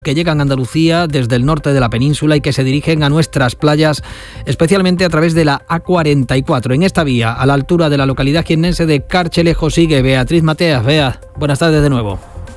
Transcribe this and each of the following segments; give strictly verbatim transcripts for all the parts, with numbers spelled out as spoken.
que llegan a Andalucía desde el norte de la península y que se dirigen a nuestras playas, especialmente a través de la A cuarenta y cuatro. En esta vía, a la altura de la localidad jiennense de Cárchelejo, sigue Beatriz Mateas. Bea, buenas tardes de nuevo.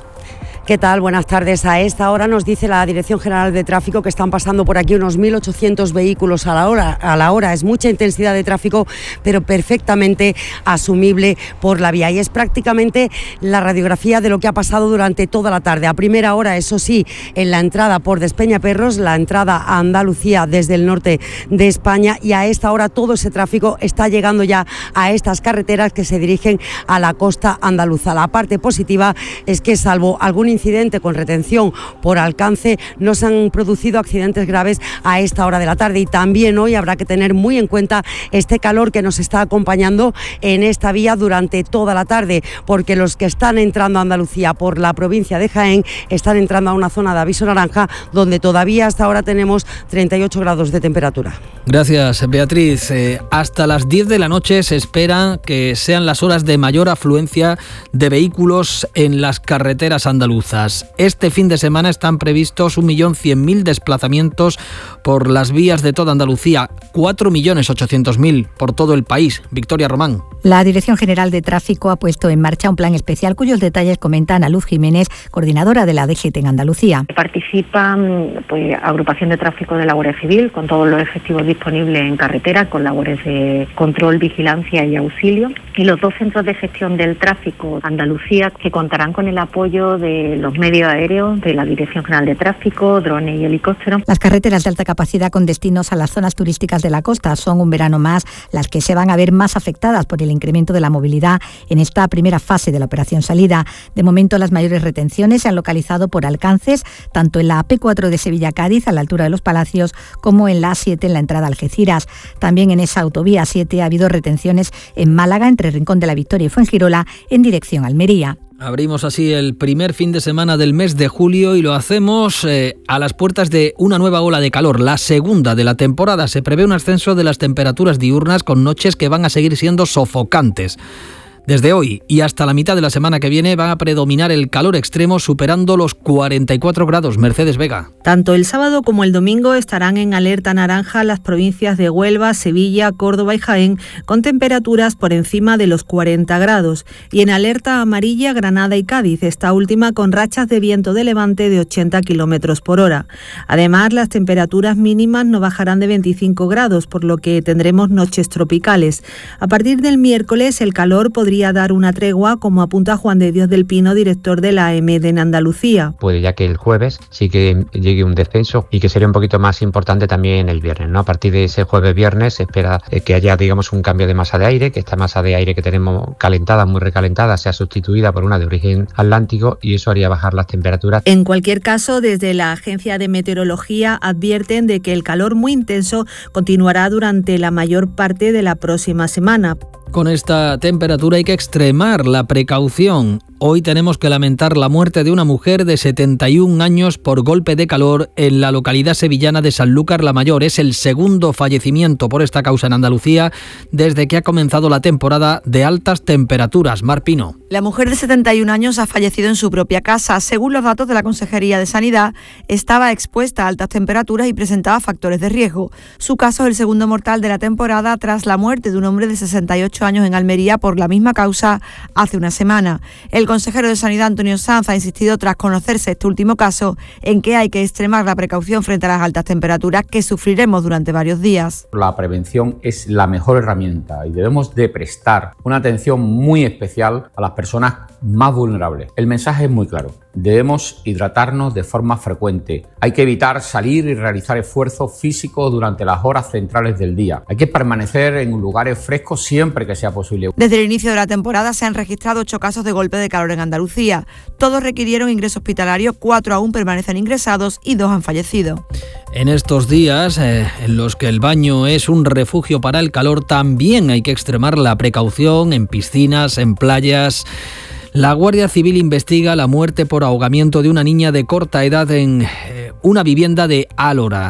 ¿Qué tal? Buenas tardes. A esta hora nos dice la Dirección General de Tráfico que están pasando por aquí unos mil ochocientos vehículos a la hora. A la hora es mucha intensidad de tráfico, pero perfectamente asumible por la vía. Y es prácticamente la radiografía de lo que ha pasado durante toda la tarde. A primera hora, eso sí, en la entrada por Despeñaperros, la entrada a Andalucía desde el norte de España, y a esta hora todo ese tráfico está llegando ya a estas carreteras que se dirigen a la costa andaluza. La parte positiva es que, salvo algún incidente con retención por alcance, no se han producido accidentes graves a esta hora de la tarde. Y también hoy habrá que tener muy en cuenta este calor que nos está acompañando en esta vía durante toda la tarde, porque los que están entrando a Andalucía por la provincia de Jaén están entrando a una zona de aviso naranja, donde todavía hasta ahora tenemos treinta y ocho grados de temperatura. Gracias, Beatriz. Eh, hasta las diez de la noche se espera que sean las horas de mayor afluencia de vehículos en las carreteras andaluzas. Este fin de semana están previstos un millón cien mil desplazamientos por las vías de toda Andalucía, cuatro millones ochocientos mil por todo el país. Victoria Román. La Dirección General de Tráfico ha puesto en marcha un plan especial cuyos detalles comenta Ana Luz Jiménez, coordinadora de la D G T en Andalucía. Participan pues agrupación de tráfico de la Guardia Civil con todos los efectivos disponibles en carretera, con labores de control, vigilancia y auxilio, y los dos centros de gestión del tráfico Andalucía, que contarán con el apoyo de los medios aéreos, de la Dirección General de Tráfico, drones y helicópteros. Las carreteras de alta capacidad con destinos a las zonas turísticas de la costa son un verano más las que se van a ver más afectadas por el incremento de la movilidad en esta primera fase de la operación salida. De momento, las mayores retenciones se han localizado por alcances, tanto en la A P cuatro de Sevilla-Cádiz, a la altura de los Palacios, como en la A siete en la entrada a Algeciras. También en esa autovía siete ha habido retenciones en Málaga, entre Rincón de la Victoria y Fuengirola, en dirección a Almería. Abrimos así el primer fin de semana del mes de julio y lo hacemos eh, a las puertas de una nueva ola de calor, la segunda de la temporada. Se prevé un ascenso de las temperaturas diurnas con noches que van a seguir siendo sofocantes. Desde hoy y hasta la mitad de la semana que viene va a predominar el calor extremo, superando los cuarenta y cuatro grados. Mercedes Vega. Tanto el sábado como el domingo estarán en alerta naranja las provincias de Huelva, Sevilla, Córdoba y Jaén, con temperaturas por encima de los cuarenta grados. Y en alerta amarilla Granada y Cádiz, esta última con rachas de viento de levante de ochenta kilómetros por hora. Además, las temperaturas mínimas no bajarán de veinticinco grados, por lo que tendremos noches tropicales. A partir del miércoles el calor podría dar una tregua, como apunta Juan de Dios del Pino, director de la A M D en Andalucía. Puede ya que el jueves sí que llegue un descenso y que sería un poquito más importante también el viernes, ¿no? A partir de ese jueves-viernes se espera que haya, digamos, un cambio de masa de aire, que esta masa de aire que tenemos calentada, muy recalentada, sea sustituida por una de origen atlántico, y eso haría bajar las temperaturas. En cualquier caso, desde la Agencia de Meteorología advierten de que el calor muy intenso continuará durante la mayor parte de la próxima semana. Con esta temperatura hay que extremar la precaución. Hoy tenemos que lamentar la muerte de una mujer de setenta y un años por golpe de calor en la localidad sevillana de Sanlúcar la Mayor. Es el segundo fallecimiento por esta causa en Andalucía desde que ha comenzado la temporada de altas temperaturas. Mar Pino. La mujer de setenta y un años ha fallecido en su propia casa. Según los datos de la Consejería de Sanidad, estaba expuesta a altas temperaturas y presentaba factores de riesgo. Su caso es el segundo mortal de la temporada tras la muerte de un hombre de sesenta y ocho años en Almería por la misma causa hace una semana. El consejero de Sanidad, Antonio Sanz, ha insistido, tras conocerse este último caso, en que hay que extremar la precaución frente a las altas temperaturas que sufriremos durante varios días. La prevención es la mejor herramienta y debemos de prestar una atención muy especial a las personas más vulnerables. El mensaje es muy claro. Debemos hidratarnos de forma frecuente. Hay que evitar salir y realizar esfuerzos físicos durante las horas centrales del día. Hay que permanecer en lugares frescos siempre que sea posible. Desde el inicio de la temporada se han registrado ocho casos de golpe de calor en Andalucía. Todos requirieron ingreso hospitalario, cuatro aún permanecen ingresados y dos han fallecido. En estos días eh, en los que el baño es un refugio para el calor, también hay que extremar la precaución en piscinas, en playas. La Guardia Civil investiga la muerte por ahogamiento de una niña de corta edad en eh, una vivienda de Álora.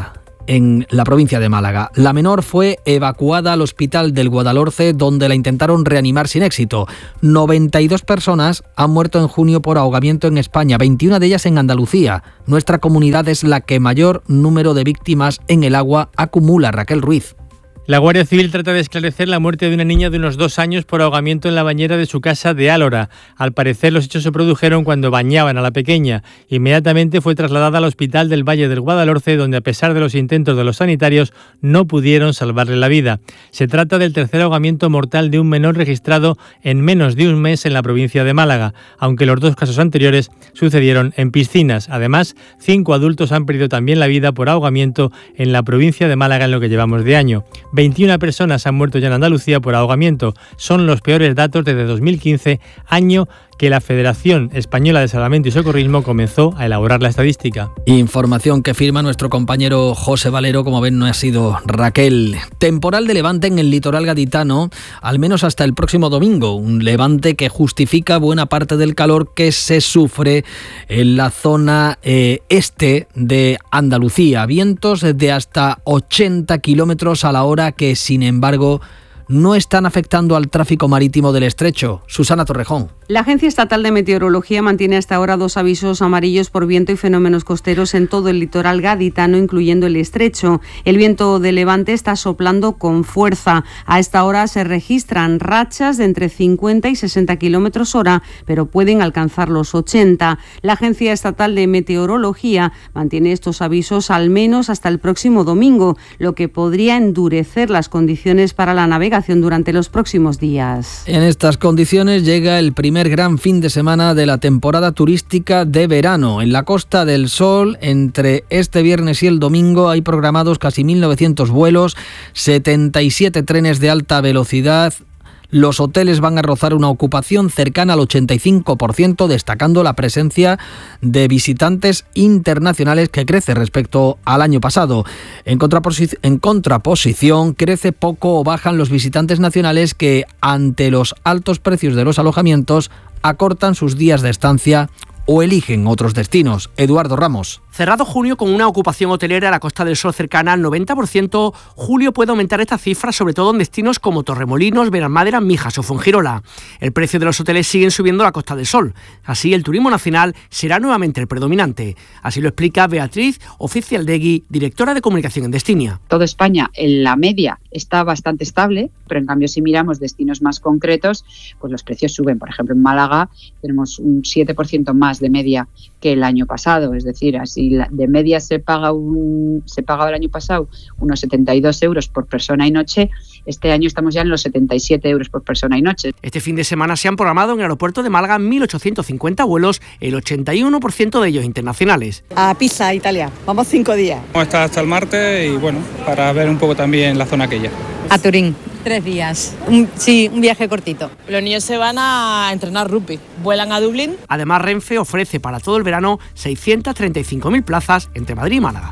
en la provincia de Málaga. La menor fue evacuada al hospital del Guadalhorce, donde la intentaron reanimar sin éxito. noventa y dos personas han muerto en junio por ahogamiento en España, veintiuna de ellas en Andalucía. Nuestra comunidad es la que mayor número de víctimas en el agua acumula. Raquel Ruiz. La Guardia Civil trata de esclarecer la muerte de una niña de unos dos años por ahogamiento en la bañera de su casa de Álora. Al parecer, los hechos se produjeron cuando bañaban a la pequeña. Inmediatamente fue trasladada al hospital del Valle del Guadalhorce, donde a pesar de los intentos de los sanitarios, no pudieron salvarle la vida. Se trata del tercer ahogamiento mortal de un menor registrado en menos de un mes en la provincia de Málaga, aunque los dos casos anteriores sucedieron en piscinas. Además, cinco adultos han perdido también la vida por ahogamiento en la provincia de Málaga en lo que llevamos de año. veintiuna personas han muerto ya en Andalucía por ahogamiento. Son los peores datos desde dos mil quince, año que la Federación Española de Salvamento y Socorrismo comenzó a elaborar la estadística. Información que firma nuestro compañero José Valero, como ven no ha sido Raquel. Temporal de levante en el litoral gaditano, al menos hasta el próximo domingo. Un levante que justifica buena parte del calor que se sufre en la zona eh, este de Andalucía. Vientos de hasta ochenta kilómetros a la hora que, sin embargo, no están afectando al tráfico marítimo del estrecho. Susana Torrejón. La Agencia Estatal de Meteorología mantiene hasta ahora dos avisos amarillos por viento y fenómenos costeros en todo el litoral gaditano, incluyendo el estrecho. El viento de levante está soplando con fuerza. A esta hora se registran rachas de entre cincuenta y sesenta kilómetros hora, pero pueden alcanzar los ochenta. La Agencia Estatal de Meteorología mantiene estos avisos al menos hasta el próximo domingo, lo que podría endurecer las condiciones para la navegación durante los próximos días. En estas condiciones llega el primer gran fin de semana de la temporada turística de verano. En la Costa del Sol, entre este viernes y el domingo, hay programados casi mil novecientos vuelos, setenta y siete trenes de alta velocidad. Los hoteles van a rozar una ocupación cercana al ochenta y cinco por ciento, destacando la presencia de visitantes internacionales que crece respecto al año pasado. En contraposi- en contraposición, crece poco o bajan los visitantes nacionales que, ante los altos precios de los alojamientos, acortan sus días de estancia o eligen otros destinos. Eduardo Ramos. Cerrado junio con una ocupación hotelera a la Costa del Sol cercana al noventa por ciento, julio puede aumentar esta cifra, sobre todo en destinos como Torremolinos, Benalmádena, Mijas o Fuengirola. El precio de los hoteles siguen subiendo a la Costa del Sol. Así, el turismo nacional será nuevamente el predominante. Así lo explica Beatriz Oficialdegui, directora de comunicación en Destinia. Toda España, en la media, está bastante estable, pero en cambio si miramos destinos más concretos, pues los precios suben. Por ejemplo, en Málaga tenemos un siete por ciento más de media que el año pasado, es decir, así de media se paga un, se pagaba el año pasado unos setenta y dos euros por persona y noche, este año estamos ya en los setenta y siete euros por persona y noche. Este fin de semana se han programado en el aeropuerto de Málaga mil ochocientos cincuenta vuelos, el ochenta y uno por ciento de ellos internacionales. A Pisa, Italia, vamos cinco días. Vamos a estar hasta el martes y bueno, para ver un poco también la zona aquella. A Turín. Tres días. Un, sí, un viaje cortito. Los niños se van a entrenar rugby. Vuelan a Dublín. Además, Renfe ofrece para todo el verano seiscientas treinta y cinco mil plazas entre Madrid y Málaga.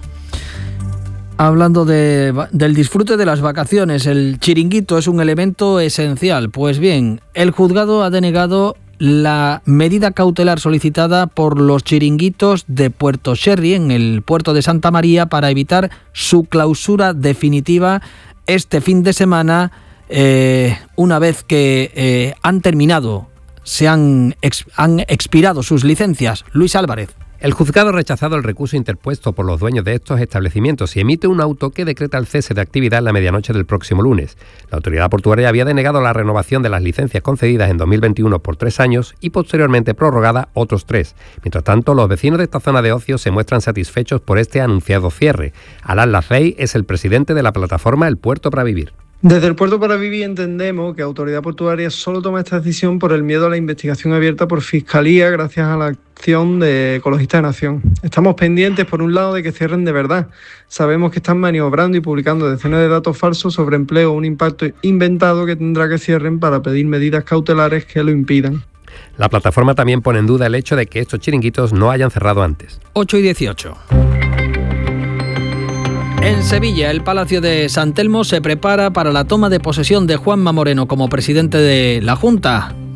Hablando de, del disfrute de las vacaciones, el chiringuito es un elemento esencial. Pues bien, el juzgado ha denegado la medida cautelar solicitada por los chiringuitos de Puerto Sherry, en el puerto de Santa María, para evitar su clausura definitiva este fin de semana, eh, una vez que eh, han terminado, se han, ex, han expirado sus licencias. Luis Álvarez. El juzgado ha rechazado el recurso interpuesto por los dueños de estos establecimientos y emite un auto que decreta el cese de actividad en la medianoche del próximo lunes. La autoridad portuaria había denegado la renovación de las licencias concedidas en dos mil veintiuno por tres años y posteriormente prorrogada otros tres. Mientras tanto, los vecinos de esta zona de ocio se muestran satisfechos por este anunciado cierre. Alán Lafey es el presidente de la plataforma El Puerto para Vivir. Desde el Puerto para Vivir entendemos que la autoridad portuaria solo toma esta decisión por el miedo a la investigación abierta por Fiscalía gracias a la acción de Ecologistas de Nación. Estamos pendientes, por un lado, de que cierren de verdad. Sabemos que están maniobrando y publicando decenas de datos falsos sobre empleo, un impacto inventado que tendrá que cierren para pedir medidas cautelares que lo impidan. La plataforma también pone en duda el hecho de que estos chiringuitos no hayan cerrado antes. ocho y dieciocho. En Sevilla, el Palacio de San Telmo se prepara para la toma de posesión de Juanma Moreno como presidente de la Junta.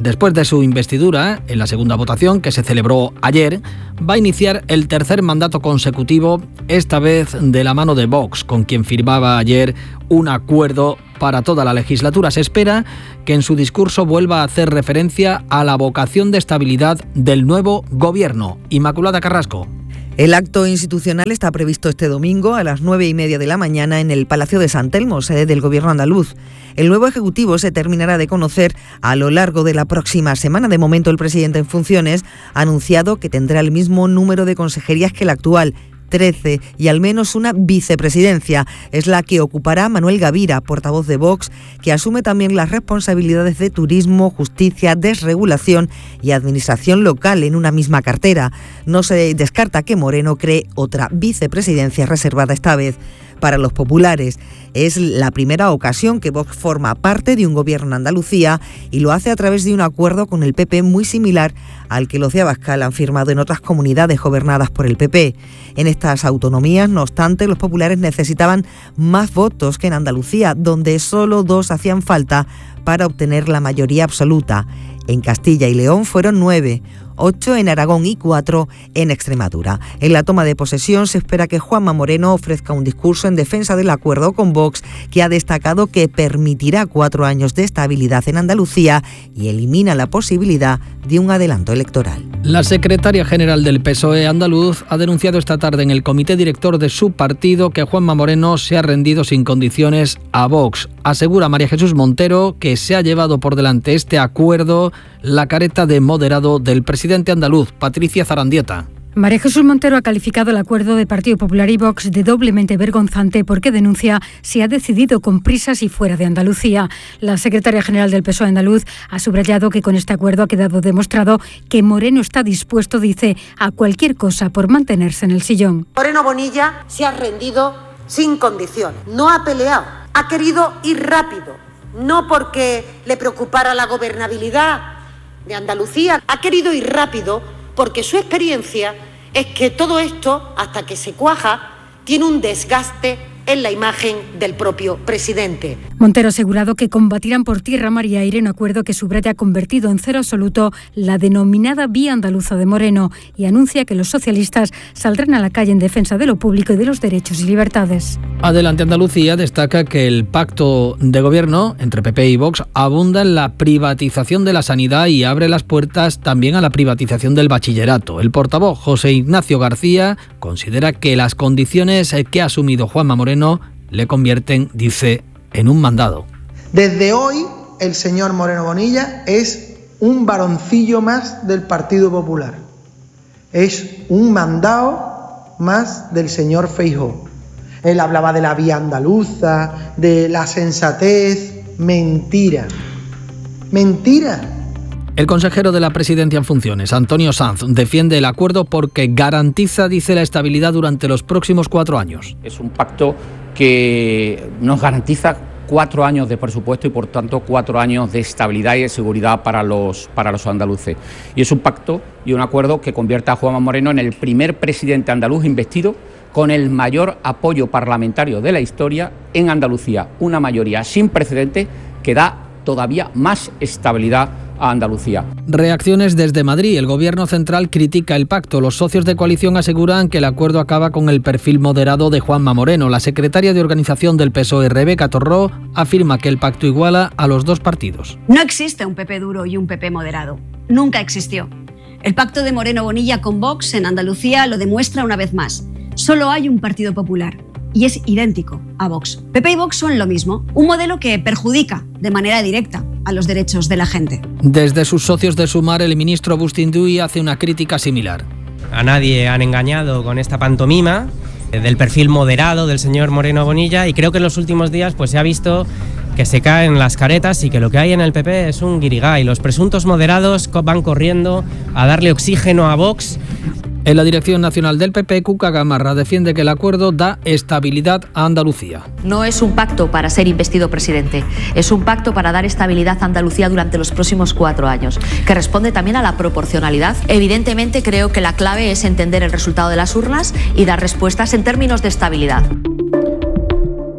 Después de su investidura, en la segunda votación que se celebró ayer, va a iniciar el tercer mandato consecutivo, esta vez de la mano de Vox, con quien firmaba ayer un acuerdo para toda la legislatura. Se espera que en su discurso vuelva a hacer referencia a la vocación de estabilidad del nuevo gobierno. Inmaculada Carrasco. El acto institucional está previsto este domingo a las nueve y media de la mañana en el Palacio de San Telmo, sede del Gobierno andaluz. El nuevo Ejecutivo se terminará de conocer a lo largo de la próxima semana. De momento, el presidente en funciones ha anunciado que tendrá el mismo número de consejerías que el actual, trece, y al menos una vicepresidencia. Es la que ocupará Manuel Gavira, portavoz de Vox, que asume también las responsabilidades de turismo, justicia, desregulación y administración local en una misma cartera. No se descarta que Moreno cree otra vicepresidencia reservada esta vez para los populares. Es la primera ocasión que Vox forma parte de un gobierno en Andalucía y lo hace a través de un acuerdo con el P P muy similar al que los de Abascal han firmado en otras comunidades gobernadas por el P P. En estas autonomías, no obstante, los populares necesitaban más votos que en Andalucía, donde solo dos hacían falta para obtener la mayoría absoluta. En Castilla y León fueron nueve, ocho en Aragón y cuatro en Extremadura. En la toma de posesión se espera que Juanma Moreno ofrezca un discurso en defensa del acuerdo con Vox, que ha destacado que permitirá cuatro años de estabilidad en Andalucía y elimina la posibilidad de un adelanto electoral. La secretaria general del P S O E andaluz ha denunciado esta tarde en el comité director de su partido que Juanma Moreno se ha rendido sin condiciones a Vox. Asegura María Jesús Montero que se ha llevado por delante este acuerdo la careta de moderado del presidente andaluz, Patricia Zarandieta. María Jesús Montero ha calificado el acuerdo de Partido Popular y Vox de doblemente vergonzante porque denuncia se ha decidido con prisas y fuera de Andalucía. La secretaria general del P S O E andaluz ha subrayado que con este acuerdo ha quedado demostrado que Moreno está dispuesto, dice, a cualquier cosa por mantenerse en el sillón. Moreno Bonilla se ha rendido sin condiciones, no ha peleado, ha querido ir rápido, no porque le preocupara la gobernabilidad de Andalucía, ha querido ir rápido porque su experiencia es que todo esto, hasta que se cuaja, tiene un desgaste en la imagen del propio presidente. Montero ha asegurado que combatirán por tierra, mar y aire un acuerdo que subraya ha convertido en cero absoluto la denominada vía andaluza de Moreno y anuncia que los socialistas saldrán a la calle en defensa de lo público y de los derechos y libertades. Adelante Andalucía destaca que el pacto de gobierno entre P P y Vox abunda en la privatización de la sanidad y abre las puertas también a la privatización del bachillerato. El portavoz José Ignacio García considera que las condiciones que ha asumido Juanma Moreno le convierten, dice, en un mandado. Desde hoy, el señor Moreno Bonilla es un varoncillo más del Partido Popular. Es un mandado más del señor Feijóo. Él hablaba de la vía andaluza, de la sensatez. Mentira. Mentira. El consejero de la Presidencia en funciones, Antonio Sanz, defiende el acuerdo porque garantiza, dice, la estabilidad durante los próximos cuatro años. Es un pacto que nos garantiza cuatro años de presupuesto y, por tanto, cuatro años de estabilidad y de seguridad para los, para los andaluces. Y es un pacto y un acuerdo que convierte a Juanma Moreno en el primer presidente andaluz investido con el mayor apoyo parlamentario de la historia en Andalucía. Una mayoría sin precedentes que da todavía más estabilidad a Andalucía. Reacciones desde Madrid. El Gobierno central critica el pacto. Los socios de coalición aseguran que el acuerdo acaba con el perfil moderado de Juanma Moreno. La secretaria de organización del P S O E, Rebeca Torró, afirma que el pacto iguala a los dos partidos. No existe un P P duro y un P P moderado. Nunca existió. El pacto de Moreno Bonilla con Vox en Andalucía lo demuestra una vez más. Solo hay un Partido Popular y es idéntico a Vox. P P y Vox son lo mismo, un modelo que perjudica de manera directa a los derechos de la gente. Desde sus socios de Sumar, el ministro Bustinduy hace una crítica similar. A nadie han engañado con esta pantomima del perfil moderado del señor Moreno Bonilla y creo que en los últimos días pues se ha visto que se caen las caretas y que lo que hay en el P P es un guirigay. Los presuntos moderados van corriendo a darle oxígeno a Vox. En la dirección nacional del P P, Cuca Gamarra defiende que el acuerdo da estabilidad a Andalucía. No es un pacto para ser investido presidente, es un pacto para dar estabilidad a Andalucía durante los próximos cuatro años, que responde también a la proporcionalidad. Evidentemente creo que la clave es entender el resultado de las urnas y dar respuestas en términos de estabilidad.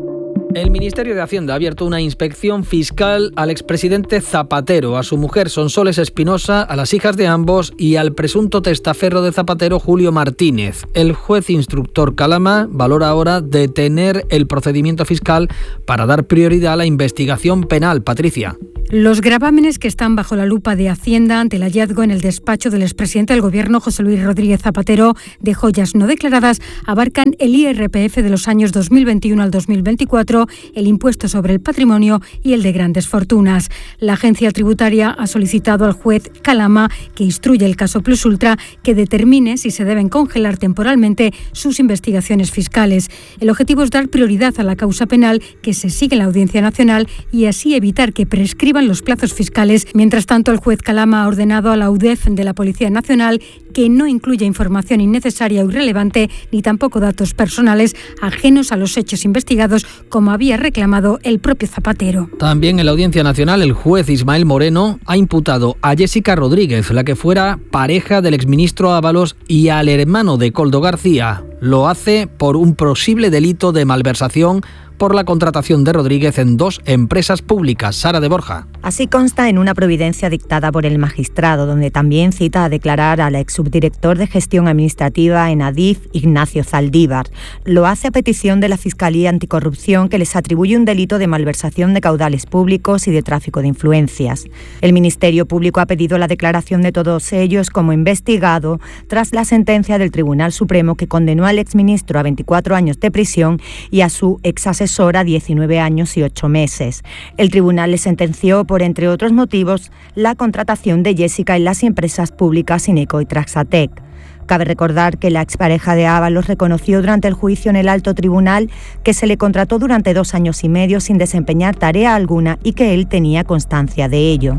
El Ministerio de Hacienda ha abierto una inspección fiscal al expresidente Zapatero, a su mujer Sonsoles Espinosa, a las hijas de ambos y al presunto testaferro de Zapatero, Julio Martínez. El juez instructor Calama valora ahora detener el procedimiento fiscal para dar prioridad a la investigación penal. Patricia. Los gravámenes que están bajo la lupa de Hacienda ante el hallazgo en el despacho del expresidente del Gobierno, José Luis Rodríguez Zapatero, de joyas no declaradas abarcan el I R P F de los años dos mil veintiuno al dos mil veinticuatro, el impuesto sobre el patrimonio y el de grandes fortunas. La agencia tributaria ha solicitado al juez Calama, que instruye el caso Plus Ultra, que determine si se deben congelar temporalmente sus investigaciones fiscales. El objetivo es dar prioridad a la causa penal que se sigue en la Audiencia Nacional y así evitar que prescriban los plazos fiscales. Mientras tanto, el juez Calama ha ordenado a la U D E F de la Policía Nacional que no incluya información innecesaria o irrelevante ni tampoco datos personales ajenos a los hechos investigados, como había reclamado el propio Zapatero. También en la Audiencia Nacional, el juez Ismael Moreno ha imputado a Jessica Rodríguez, la que fuera pareja del exministro Ábalos, y al hermano de Koldo García. Lo hace por un posible delito de malversación por la contratación de Rodríguez en dos empresas públicas. Sara de Borja. Así consta en una providencia dictada por el magistrado, donde también cita a declarar al exsubdirector de Gestión Administrativa en Adif, Ignacio Zaldívar. Lo hace a petición de la Fiscalía Anticorrupción, que les atribuye un delito de malversación de caudales públicos y de tráfico de influencias. El Ministerio Público ha pedido la declaración de todos ellos como investigado tras la sentencia del Tribunal Supremo que condenó al exministro a veinticuatro años de prisión y a su exasesor a diecinueve años y ocho meses. El tribunal le sentenció por, entre otros motivos, la contratación de Jessica en las empresas públicas Ineco y Traxatec. Cabe recordar que la expareja de Ábalos reconoció durante el juicio en el alto tribunal que se le contrató durante dos años y medio sin desempeñar tarea alguna y que él tenía constancia de ello.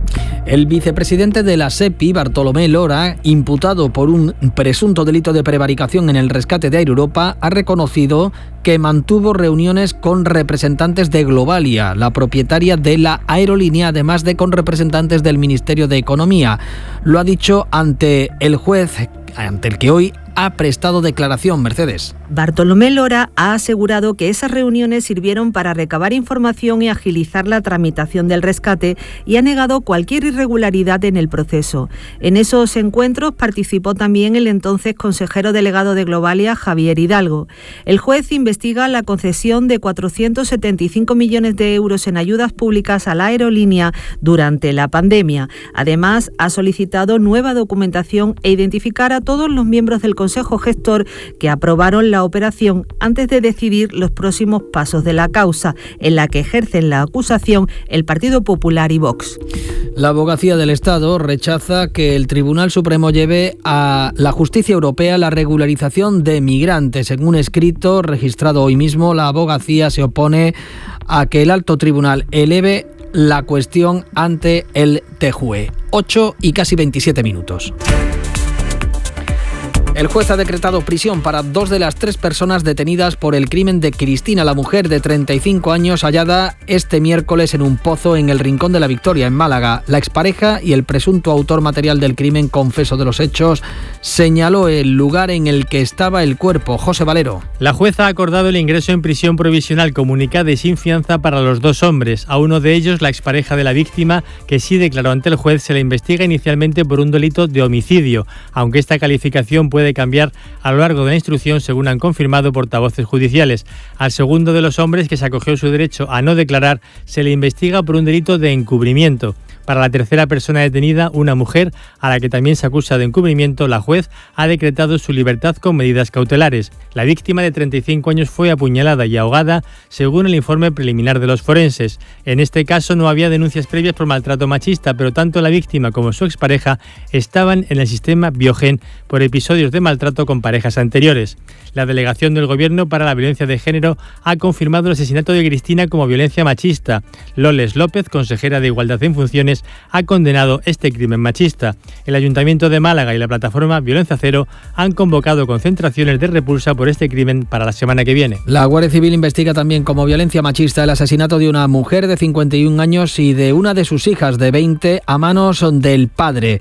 El vicepresidente de la SEPI, Bartolomé Lora, imputado por un presunto delito de prevaricación en el rescate de Air Europa, ha reconocido que mantuvo reuniones con representantes de Globalia, la propietaria de la aerolínea, además de con representantes del Ministerio de Economía. Lo ha dicho ante el juez, ante el que hoy ha prestado declaración. Mercedes. Bartolomé Lora ha asegurado que esas reuniones sirvieron para recabar información y agilizar la tramitación del rescate y ha negado cualquier irregularidad en el proceso. En esos encuentros participó también el entonces consejero delegado de Globalia, Javier Hidalgo. El juez investiga la concesión de cuatrocientos setenta y cinco millones de euros en ayudas públicas a la aerolínea durante la pandemia. Además, ha solicitado nueva documentación e identificar a todos los miembros del Consejo Gestor que aprobaron la operación antes de decidir los próximos pasos de la causa, en la que ejercen la acusación el Partido Popular y Vox. La Abogacía del Estado rechaza que el Tribunal Supremo lleve a la justicia europea la regularización de migrantes. En un escrito registrado hoy mismo, la Abogacía se opone a que el Alto Tribunal eleve la cuestión ante el T J U E. ocho y casi veintisiete minutos. El juez ha decretado prisión para dos de las tres personas detenidas por el crimen de Cristina, la mujer de treinta y cinco años hallada este miércoles en un pozo en el Rincón de la Victoria, en Málaga. La expareja y el presunto autor material del crimen confeso de los hechos señaló el lugar en el que estaba el cuerpo. José Valero. La jueza ha acordado el ingreso en prisión provisional comunicada y sin fianza para los dos hombres. A uno de ellos, la expareja de la víctima, que sí declaró ante el juez, se le investiga inicialmente por un delito de homicidio, aunque esta calificación puede cambiar a lo largo de la instrucción, según han confirmado portavoces judiciales. Al segundo de los hombres, que se acogió su derecho a no declarar, se le investiga por un delito de encubrimiento. Para la tercera persona detenida, una mujer a la que también se acusa de encubrimiento, la juez ha decretado su libertad con medidas cautelares. La víctima de treinta y cinco años fue apuñalada y ahogada, según el informe preliminar de los forenses. En este caso no había denuncias previas por maltrato machista, pero tanto la víctima como su expareja estaban en el sistema Biogen por episodios de maltrato con parejas anteriores. La delegación del Gobierno para la Violencia de Género ha confirmado el asesinato de Cristina como violencia machista. Loles López, consejera de Igualdad en Funciones, ha condenado este crimen machista. El Ayuntamiento de Málaga y la plataforma Violencia Cero han convocado concentraciones de repulsa por este crimen para la semana que viene. La Guardia Civil investiga también como violencia machista el asesinato de una mujer de cincuenta y un años y de una de sus hijas de veinte a manos del padre.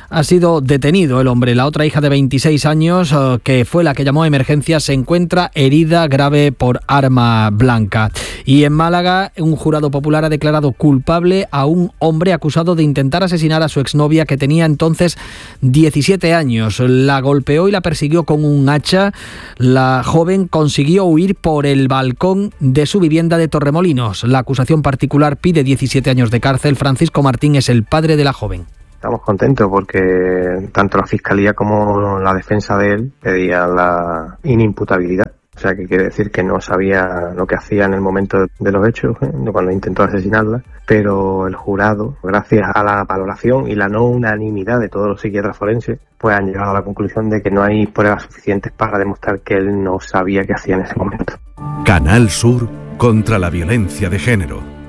ha sido detenido el hombre. La otra hija de veintiséis años, que fue la que llamó a emergencia, se encuentra herida grave por arma blanca. Y en Málaga, un jurado popular ha declarado culpable a un hombre acusado de intentar asesinar a su exnovia, que tenía entonces diecisiete años. La golpeó y la persiguió con un hacha. La joven consiguió huir por el balcón de su vivienda de Torremolinos. La acusación particular pide diecisiete años de cárcel. Francisco Martín es el padre de la joven. Estamos contentos porque tanto la Fiscalía como la defensa de él pedían la inimputabilidad. O sea, que quiere decir que no sabía lo que hacía en el momento de los hechos, ¿eh? cuando intentó asesinarla, pero el jurado, gracias a la valoración y la no unanimidad de todos los psiquiatras forenses, pues han llegado a la conclusión de que no hay pruebas suficientes para demostrar que él no sabía qué hacía en ese momento. Canal Sur contra la violencia de género.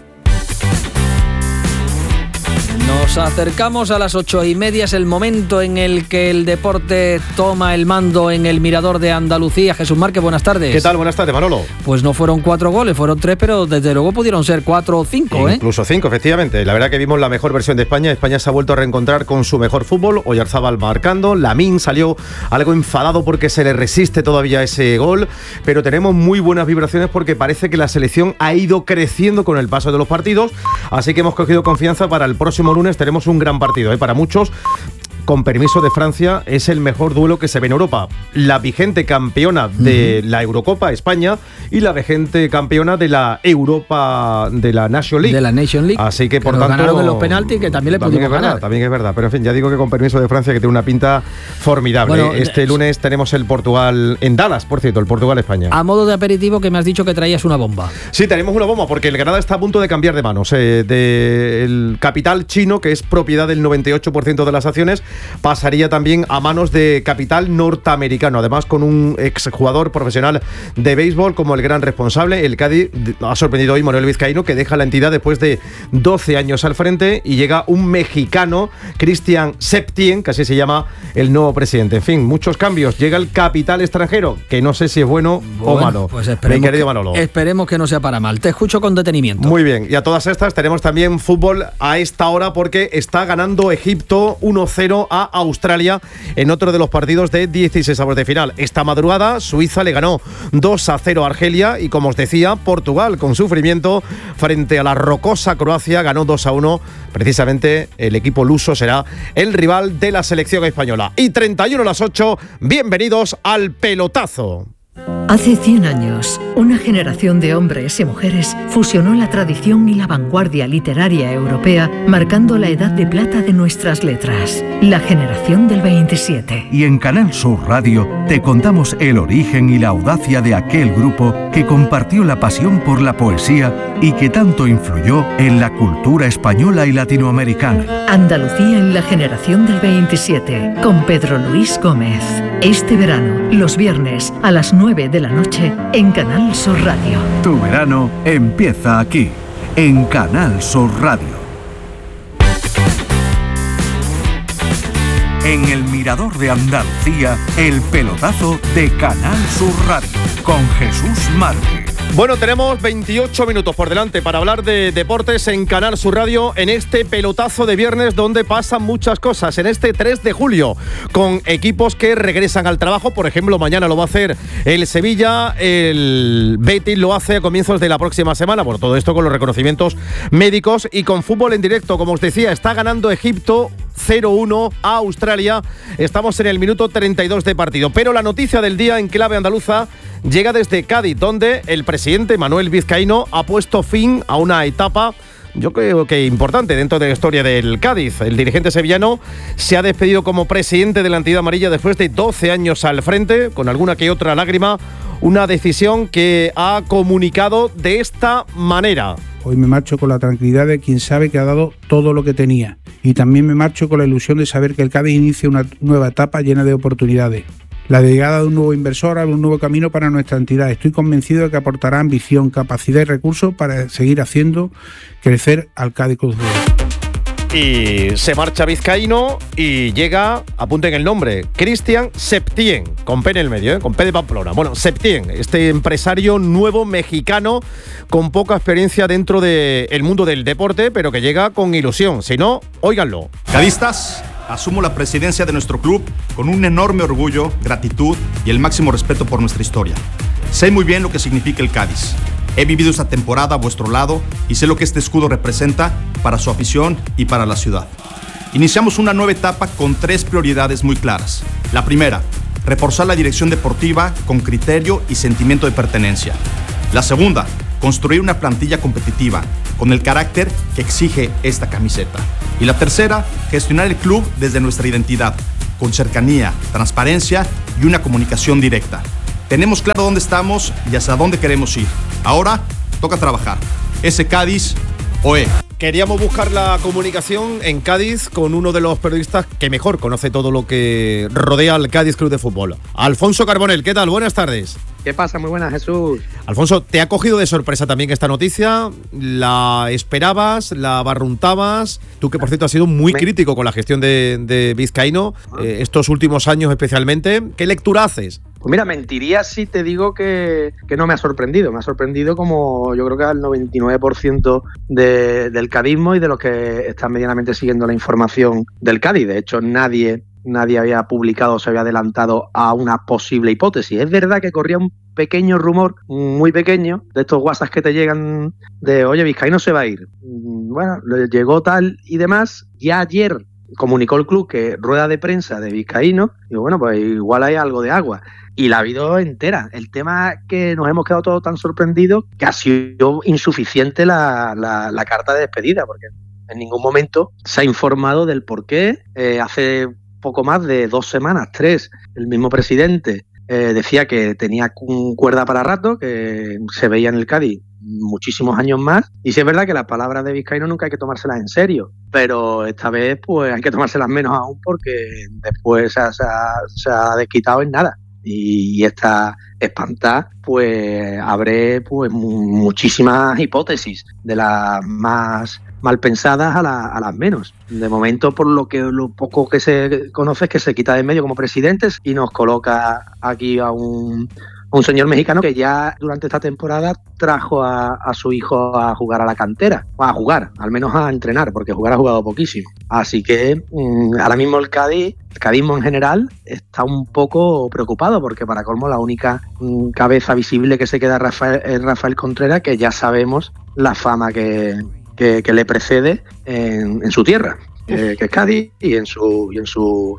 Nos acercamos a las ocho y media, es el momento en el que el deporte toma el mando en el Mirador de Andalucía. Jesús Márquez, buenas tardes. ¿Qué tal? Buenas tardes, Manolo. Pues no fueron cuatro goles, fueron tres, pero desde luego pudieron ser cuatro o cinco, ¿eh? Incluso cinco, efectivamente. La verdad que vimos la mejor versión de España. España se ha vuelto a reencontrar con su mejor fútbol. Oyarzábal marcando, Lamín salió algo enfadado porque se le resiste todavía ese gol, pero tenemos muy buenas vibraciones porque parece que la selección ha ido creciendo con el paso de los partidos, así que hemos cogido confianza para el próximo lunes. Tenemos un gran partido, ¿eh? Para muchos, con permiso de Francia, es el mejor duelo que se ve en Europa. La vigente campeona de uh-huh. la Eurocopa, España, y la vigente campeona de la Europa, de la Nation League. De la Nation League. Así que, por que tanto, ganaron en los penaltis, que también le también pudimos es verdad, ganar. También es verdad, pero en fin, ya digo que con permiso de Francia, que tiene una pinta formidable. Bueno, este lunes tenemos el Portugal en Dallas, por cierto, el Portugal-España. A modo de aperitivo, que me has dicho que traías una bomba. Sí, tenemos una bomba, porque el Granada está a punto de cambiar de manos. Eh, del capital chino, que es propiedad del noventa y ocho por ciento de las acciones, pasaría también también a manos de capital norteamericano, además con un exjugador profesional de béisbol como el gran responsable. El Cádiz ha sorprendido hoy Manuel Vizcaíno, que deja la entidad después de doce años al frente, y llega un mexicano, Cristian Septién, que así se llama el nuevo presidente. En fin, muchos cambios. Llega el capital extranjero, que no sé si es bueno, bueno o malo. Pues esperemos, mi querido que, Manolo. esperemos que no sea para mal. Te escucho con detenimiento. Muy bien, y a todas estas tenemos también fútbol a esta hora, porque está ganando Egipto uno cero a Australia en otro de los partidos de dieciséis avos de final. Esta madrugada Suiza le ganó dos a cero a Argelia, y como os decía, Portugal con sufrimiento frente a la rocosa Croacia ganó dos a uno. Precisamente el equipo luso será el rival de la selección española. Y treinta y uno a las ocho, bienvenidos al pelotazo. Hace cien años, una generación de hombres y mujeres fusionó la tradición y la vanguardia literaria europea, marcando la edad de plata de nuestras letras, la generación del veintisiete. Y en Canal Sur Radio te contamos el origen y la audacia de aquel grupo que compartió la pasión por la poesía y que tanto influyó en la cultura española y latinoamericana. Andalucía en la generación del veintisiete, con Pedro Luis Gómez. Este verano, los viernes a las nueve de la noche, en Canal Sur Radio. Tu verano empieza aquí, en Canal Sur Radio. En el Mirador de Andalucía, el pelotazo de Canal Sur Radio, con Jesús Márquez. Bueno, tenemos veintiocho minutos por delante para hablar de deportes en Canal Sur Radio, en este pelotazo de viernes donde pasan muchas cosas, en este tres de julio, con equipos que regresan al trabajo. Por ejemplo, mañana lo va a hacer el Sevilla, el Betis lo hace a comienzos de la próxima semana. Bueno, todo esto con los reconocimientos médicos y con fútbol en directo. Como os decía, está ganando Egipto cero uno a Australia. Estamos en el minuto treinta y dos de partido. Pero la noticia del día en clave andaluza llega desde Cádiz, donde el presidente Manuel Vizcaíno ha puesto fin a una etapa, yo creo que importante dentro de la historia del Cádiz. El dirigente sevillano se ha despedido como presidente de la entidad amarilla después de doce años al frente, con alguna que otra lágrima. Una decisión que ha comunicado de esta manera. Hoy me marcho con la tranquilidad de quien sabe que ha dado todo lo que tenía. Y también me marcho con la ilusión de saber que el Cádiz inicia una nueva etapa llena de oportunidades. La llegada de un nuevo inversor abre un nuevo camino para nuestra entidad. Estoy convencido de que aportará ambición, capacidad y recursos para seguir haciendo crecer al Cádiz Club de Fútbol. Y se marcha Vizcaíno y llega, apunten el nombre, Cristian Septién, con P en el medio, ¿eh? Con P de Pamplona. Bueno, Septién, este empresario nuevo mexicano con poca experiencia dentro del mundo del deporte, pero que llega con ilusión. Si no, óiganlo. Cadistas, asumo la presidencia de nuestro club con un enorme orgullo, gratitud y el máximo respeto por nuestra historia. Sé muy bien lo que significa el Cádiz. He vivido esta temporada a vuestro lado y sé lo que este escudo representa para su afición y para la ciudad. Iniciamos una nueva etapa con tres prioridades muy claras. La primera, reforzar la dirección deportiva con criterio y sentimiento de pertenencia. La segunda, construir una plantilla competitiva con el carácter que exige esta camiseta. Y la tercera, gestionar el club desde nuestra identidad, con cercanía, transparencia y una comunicación directa. Tenemos claro dónde estamos y hacia dónde queremos ir. Ahora toca trabajar. Ese Cádiz, oe. Queríamos buscar la comunicación en Cádiz con uno de los periodistas que mejor conoce todo lo que rodea al Cádiz Club de Fútbol. Alfonso Carbonell, ¿qué tal? Buenas tardes. ¿Qué pasa? Muy buenas, Jesús. Alfonso, ¿te ha cogido de sorpresa también esta noticia? ¿La esperabas? ¿La barruntabas? Tú que, por cierto, has sido muy Me... crítico con la gestión de, de Vizcaíno, eh, estos últimos años especialmente. ¿Qué lectura haces? Pues mira, mentiría si te digo que, que no me ha sorprendido. Me ha sorprendido como yo creo que al noventa y nueve por ciento de, del cadismo y de los que están medianamente siguiendo la información del Cádiz. De hecho, nadie... Nadie había publicado o se había adelantado a una posible hipótesis. Es verdad que corría un pequeño rumor, muy pequeño, de estos WhatsApp que te llegan de, oye, Vizcaíno se va a ir. Bueno, le llegó tal y demás. Ya ayer comunicó el club que rueda de prensa de Vizcaíno, y bueno, pues igual hay algo de agua. Y la ha habido entera. El tema que nos hemos quedado todos tan sorprendidos que ha sido insuficiente la, la, la carta de despedida, porque en ningún momento se ha informado del por qué. Eh, hace poco más de dos semanas, tres, el mismo presidente eh, decía que tenía cuerda para rato, que se veía en el Cádiz muchísimos años más, y sí es verdad que las palabras de Vizcaíno nunca hay que tomárselas en serio, pero esta vez pues hay que tomárselas menos aún porque después se ha, se ha, se ha desquitado en nada. Y esta espantada pues abre pues muchísimas hipótesis, de las más mal pensadas a, la, a las menos. De momento, por lo que lo poco que se conoce es que se quita de en medio como presidente y nos coloca aquí a un, a un señor mexicano que ya durante esta temporada trajo a, a su hijo a jugar a la cantera, o a jugar, al menos a entrenar, porque jugar ha jugado poquísimo. Así que mmm, ahora mismo el Cádiz, el cadismo en general, está un poco preocupado, porque para colmo la única mmm, cabeza visible que se queda Rafael, es Rafael Contreras, que ya sabemos la fama que Que, que le precede en, en su tierra, que, que es Cádiz, y en su y en su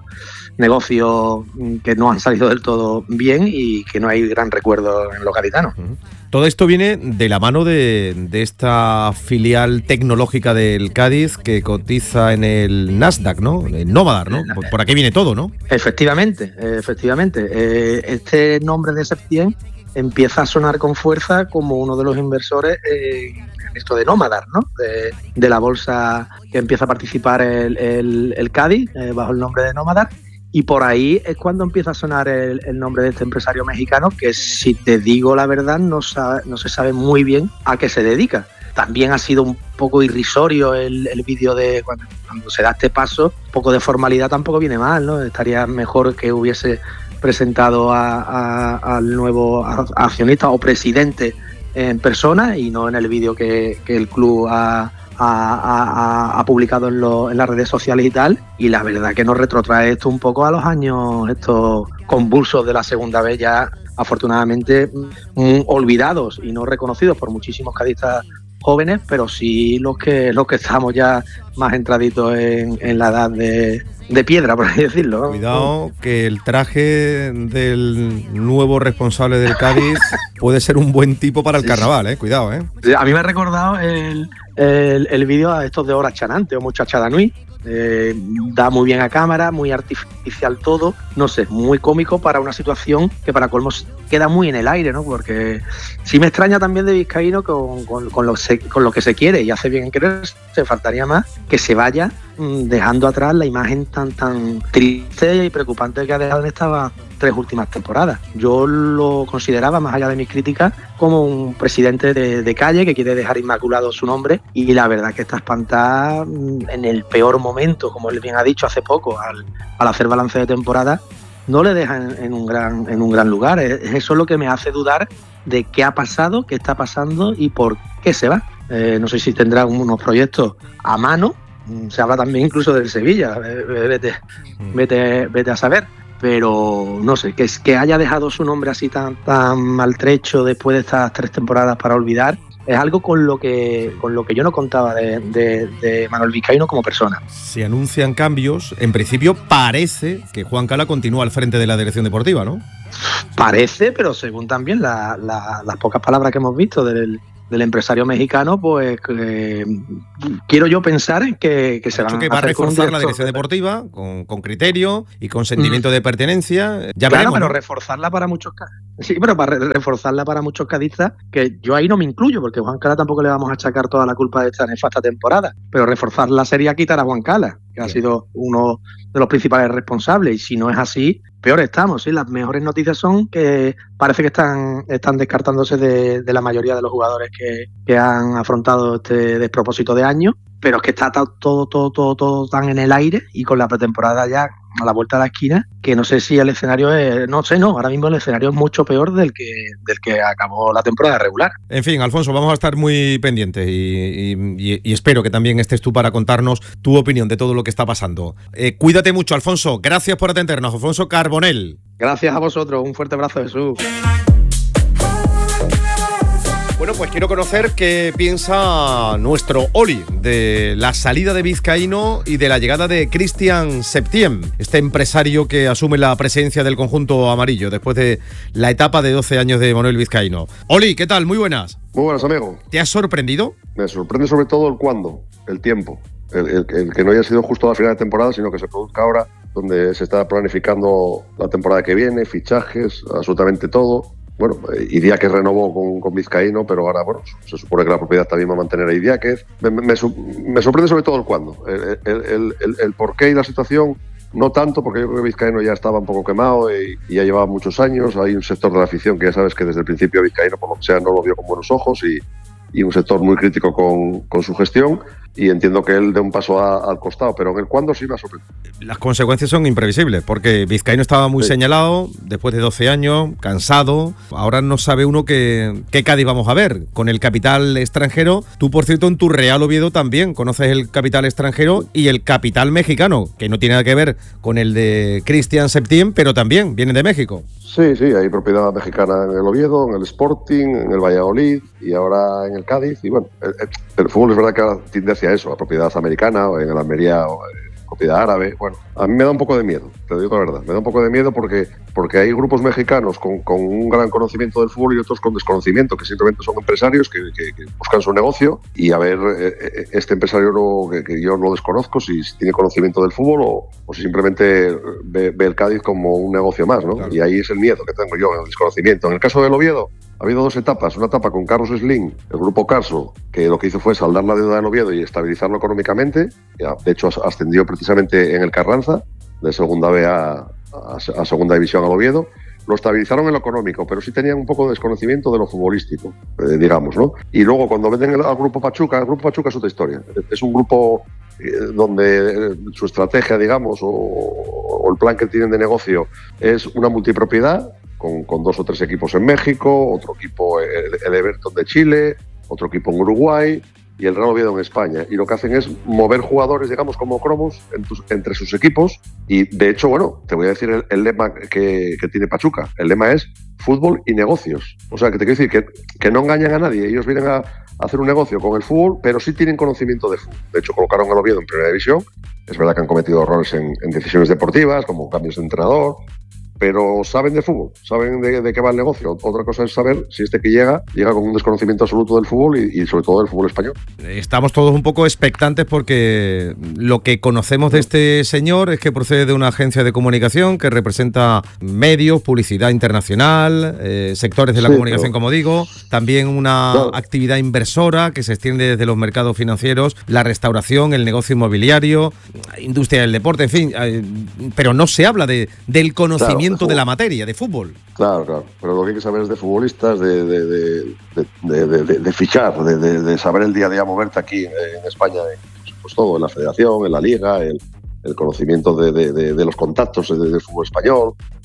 negocio que no han salido del todo bien y que no hay gran recuerdo en los gaditanos. Todo esto viene de la mano de, de esta filial tecnológica del Cádiz que cotiza en el Nasdaq, ¿no? En Nomadar, ¿no? Por, por aquí viene todo, ¿no? Efectivamente, efectivamente. Eh, este nombre de Septién empieza a sonar con fuerza como uno de los inversores eh, en esto de Nomadar, ¿no? De, de la bolsa que empieza a participar el, el, el Cádiz eh, bajo el nombre de Nomadar, y por ahí es cuando empieza a sonar el, el nombre de este empresario mexicano que, si te digo la verdad, no, sabe, no se sabe muy bien a qué se dedica. También ha sido un poco irrisorio el, el vídeo de cuando, cuando se da este paso, un poco de formalidad tampoco viene mal, ¿no? Estaría mejor que hubiese presentado a, a, al nuevo accionista o presidente en persona y no en el vídeo que, que el club ha, ha, ha, ha publicado en, lo, en las redes sociales y tal, y la verdad que nos retrotrae esto un poco a los años estos convulsos de la segunda vez, ya afortunadamente mm, olvidados y no reconocidos por muchísimos cadistas jóvenes, pero sí los que los que estamos ya más entraditos en, en la edad de, de piedra, por así decirlo, ¿no? Cuidado, que el traje del nuevo responsable del Cádiz puede ser un buen tipo para el carnaval, ¿eh? Cuidado, ¿eh? A mí me ha recordado el, el, el vídeo a estos de Hora Chanante o Muchacha Danui. Eh, da muy bien a cámara, muy artificial todo, no sé, muy cómico para una situación que para colmo queda muy en el aire, ¿no? Porque sí me extraña también de Vizcaíno con, con, con, lo, con lo que se quiere, y hace bien en querer, se faltaría más que se vaya mmm, dejando atrás la imagen tan tan triste y preocupante que ha dejado en estas tres últimas temporadas. Yo lo consideraba, más allá de mis críticas, como un presidente de, de calle que quiere dejar inmaculado su nombre, y la verdad que está espantada en el peor momento, como él bien ha dicho hace poco, al, al hacer balance de temporada, no le deja en, en, un gran, en un gran lugar. Eso es lo que me hace dudar de qué ha pasado, qué está pasando y por qué se va. Eh, no sé si tendrá unos proyectos a mano, se habla también incluso del Sevilla, vete, vete, vete a saber. Pero no sé, que, que haya dejado su nombre así tan, tan maltrecho después de estas tres temporadas para olvidar, es algo con lo que con lo que yo no contaba de, de, de Manuel Vizcaíno como persona. Se anuncian cambios. En principio parece que Juan Cala continúa al frente de la dirección deportiva, ¿no? Parece, pero según también la, la, las pocas palabras que hemos visto del, del empresario mexicano, pues eh, quiero yo pensar en que, que se van que a va a hacer reforzar la dirección deportiva con, con criterio y con sentimiento mm. de pertenencia. Ya claro, veremos, pero ¿no? reforzarla para muchos sí, pero para reforzarla para muchos cadistas, que yo ahí no me incluyo, porque a Juan Cala tampoco le vamos a achacar toda la culpa de esta nefasta temporada, pero reforzarla sería quitar a Juan Cala, que Bien. ha sido uno de los principales responsables, y si no es así, peor estamos, ¿sí? Las mejores noticias son que parece que están, están descartándose de, de la mayoría de los jugadores que, que han afrontado este despropósito de año, pero es que está todo, todo, todo, todo tan en el aire y con la pretemporada ya a la vuelta de la esquina, que no sé si el escenario es, no sé, no, ahora mismo el escenario es mucho peor del que, del que acabó la temporada regular. En fin, Alfonso, vamos a estar muy pendientes y, y, y espero que también estés tú para contarnos tu opinión de todo lo que está pasando. Eh, cuídate mucho, Alfonso, gracias por atendernos, Alfonso Carbonell. Gracias a vosotros, un fuerte abrazo, Jesús. Bueno, pues quiero conocer qué piensa nuestro Oli de la salida de Vizcaíno y de la llegada de Cristian Septien, este empresario que asume la presidencia del conjunto amarillo después de la etapa de doce años de Manuel Vizcaíno. Oli, ¿qué tal? Muy buenas. Muy buenas, amigo. ¿Te has sorprendido? Me sorprende sobre todo el cuándo, el tiempo. El, el, el que no haya sido justo a la final de temporada, sino que se produzca ahora, donde se está planificando la temporada que viene, fichajes, absolutamente todo. Bueno, Idiáquez renovó con, con Vizcaíno, pero ahora, bueno, se supone que la propiedad también va a mantener a Idiáquez. Me, me, me sorprende sobre todo el cuándo. El, el, el, el, el porqué y la situación, no tanto, porque yo creo que Vizcaíno ya estaba un poco quemado y, y ya llevaba muchos años. Hay un sector de la afición que ya sabes que desde el principio Vizcaíno, por lo que sea, no lo vio con buenos ojos y, y un sector muy crítico con, con su gestión. Y entiendo que él dé un paso a, al costado, pero en el cuándo sí me ha sorprendido. Las consecuencias son imprevisibles, porque Vizcaíno estaba muy sí. señalado, después de doce años, cansado. Ahora no sabe uno qué, qué Cádiz vamos a ver, con el capital extranjero. Tú, por cierto, en tu Real Oviedo también conoces el capital extranjero y el capital mexicano, que no tiene nada que ver con el de Cristian Septien, pero también viene de México. Sí, sí, hay propiedad mexicana en el Oviedo, en el Sporting, en el Valladolid y ahora en el Cádiz. Y bueno, el, el fútbol es verdad que ahora tiende hacia eso, a propiedad americana o en el Almería o propiedad árabe. Bueno, a mí me da un poco de miedo, te digo la verdad. Me da un poco de miedo porque, porque hay grupos mexicanos con, con un gran conocimiento del fútbol y otros con desconocimiento, que simplemente son empresarios que, que, que buscan su negocio. Y a ver, eh, este empresario no, que, que yo no desconozco si, si tiene conocimiento del fútbol o, o si simplemente ve, ve el Cádiz como un negocio más, ¿no? Claro. Y ahí es el miedo que tengo yo, el desconocimiento. En el caso del Oviedo, ha habido dos etapas. Una etapa con Carlos Slim, el grupo Carso, que lo que hizo fue saldar la deuda del Oviedo y estabilizarlo económicamente. De hecho, ascendió precisamente en el Carranza, de segunda B a, a, a segunda división al Oviedo. Lo estabilizaron en lo económico, pero sí tenían un poco de desconocimiento de lo futbolístico, eh, digamos, ¿no? Y luego, cuando venden el, al grupo Pachuca, el grupo Pachuca es otra historia. Es un grupo eh, donde eh, su estrategia, digamos, o, o el plan que tienen de negocio es una multipropiedad, Con, con dos o tres equipos en México, otro equipo el, el Everton de Chile, otro equipo en Uruguay y el Real Oviedo en España. Y lo que hacen es mover jugadores, digamos, como cromos en tus, entre sus equipos. Y de hecho, bueno, te voy a decir el, el lema que, que tiene Pachuca. El lema es fútbol y negocios. O sea, que te quiero decir que, que no engañan a nadie. Ellos vienen a, a hacer un negocio con el fútbol, pero sí tienen conocimiento de fútbol. De hecho, colocaron al Oviedo en primera división. Es verdad que han cometido errores en, en decisiones deportivas, como cambios de entrenador, pero saben de fútbol, saben de, de qué va el negocio. Otra cosa es saber si este que llega, llega con un desconocimiento absoluto del fútbol y, y sobre todo del fútbol español. Estamos todos un poco expectantes porque lo que conocemos de este señor es que procede de una agencia de comunicación que representa medios, publicidad internacional, eh, sectores de la sí, comunicación, pero... como digo, también una no. actividad inversora que se extiende desde los mercados financieros, la restauración, el negocio inmobiliario, industria del deporte, en fin, eh, pero no se habla de, del conocimiento claro. de, de la materia, de fútbol. Claro, claro. Pero lo que hay que saber es de futbolistas, de, de, de, de, de, de, de fichar, de, de, de saber el día a día moverte aquí en España, pues todo, en la federación, en la liga, el, el conocimiento de, de, de, de los contactos del de fútbol español.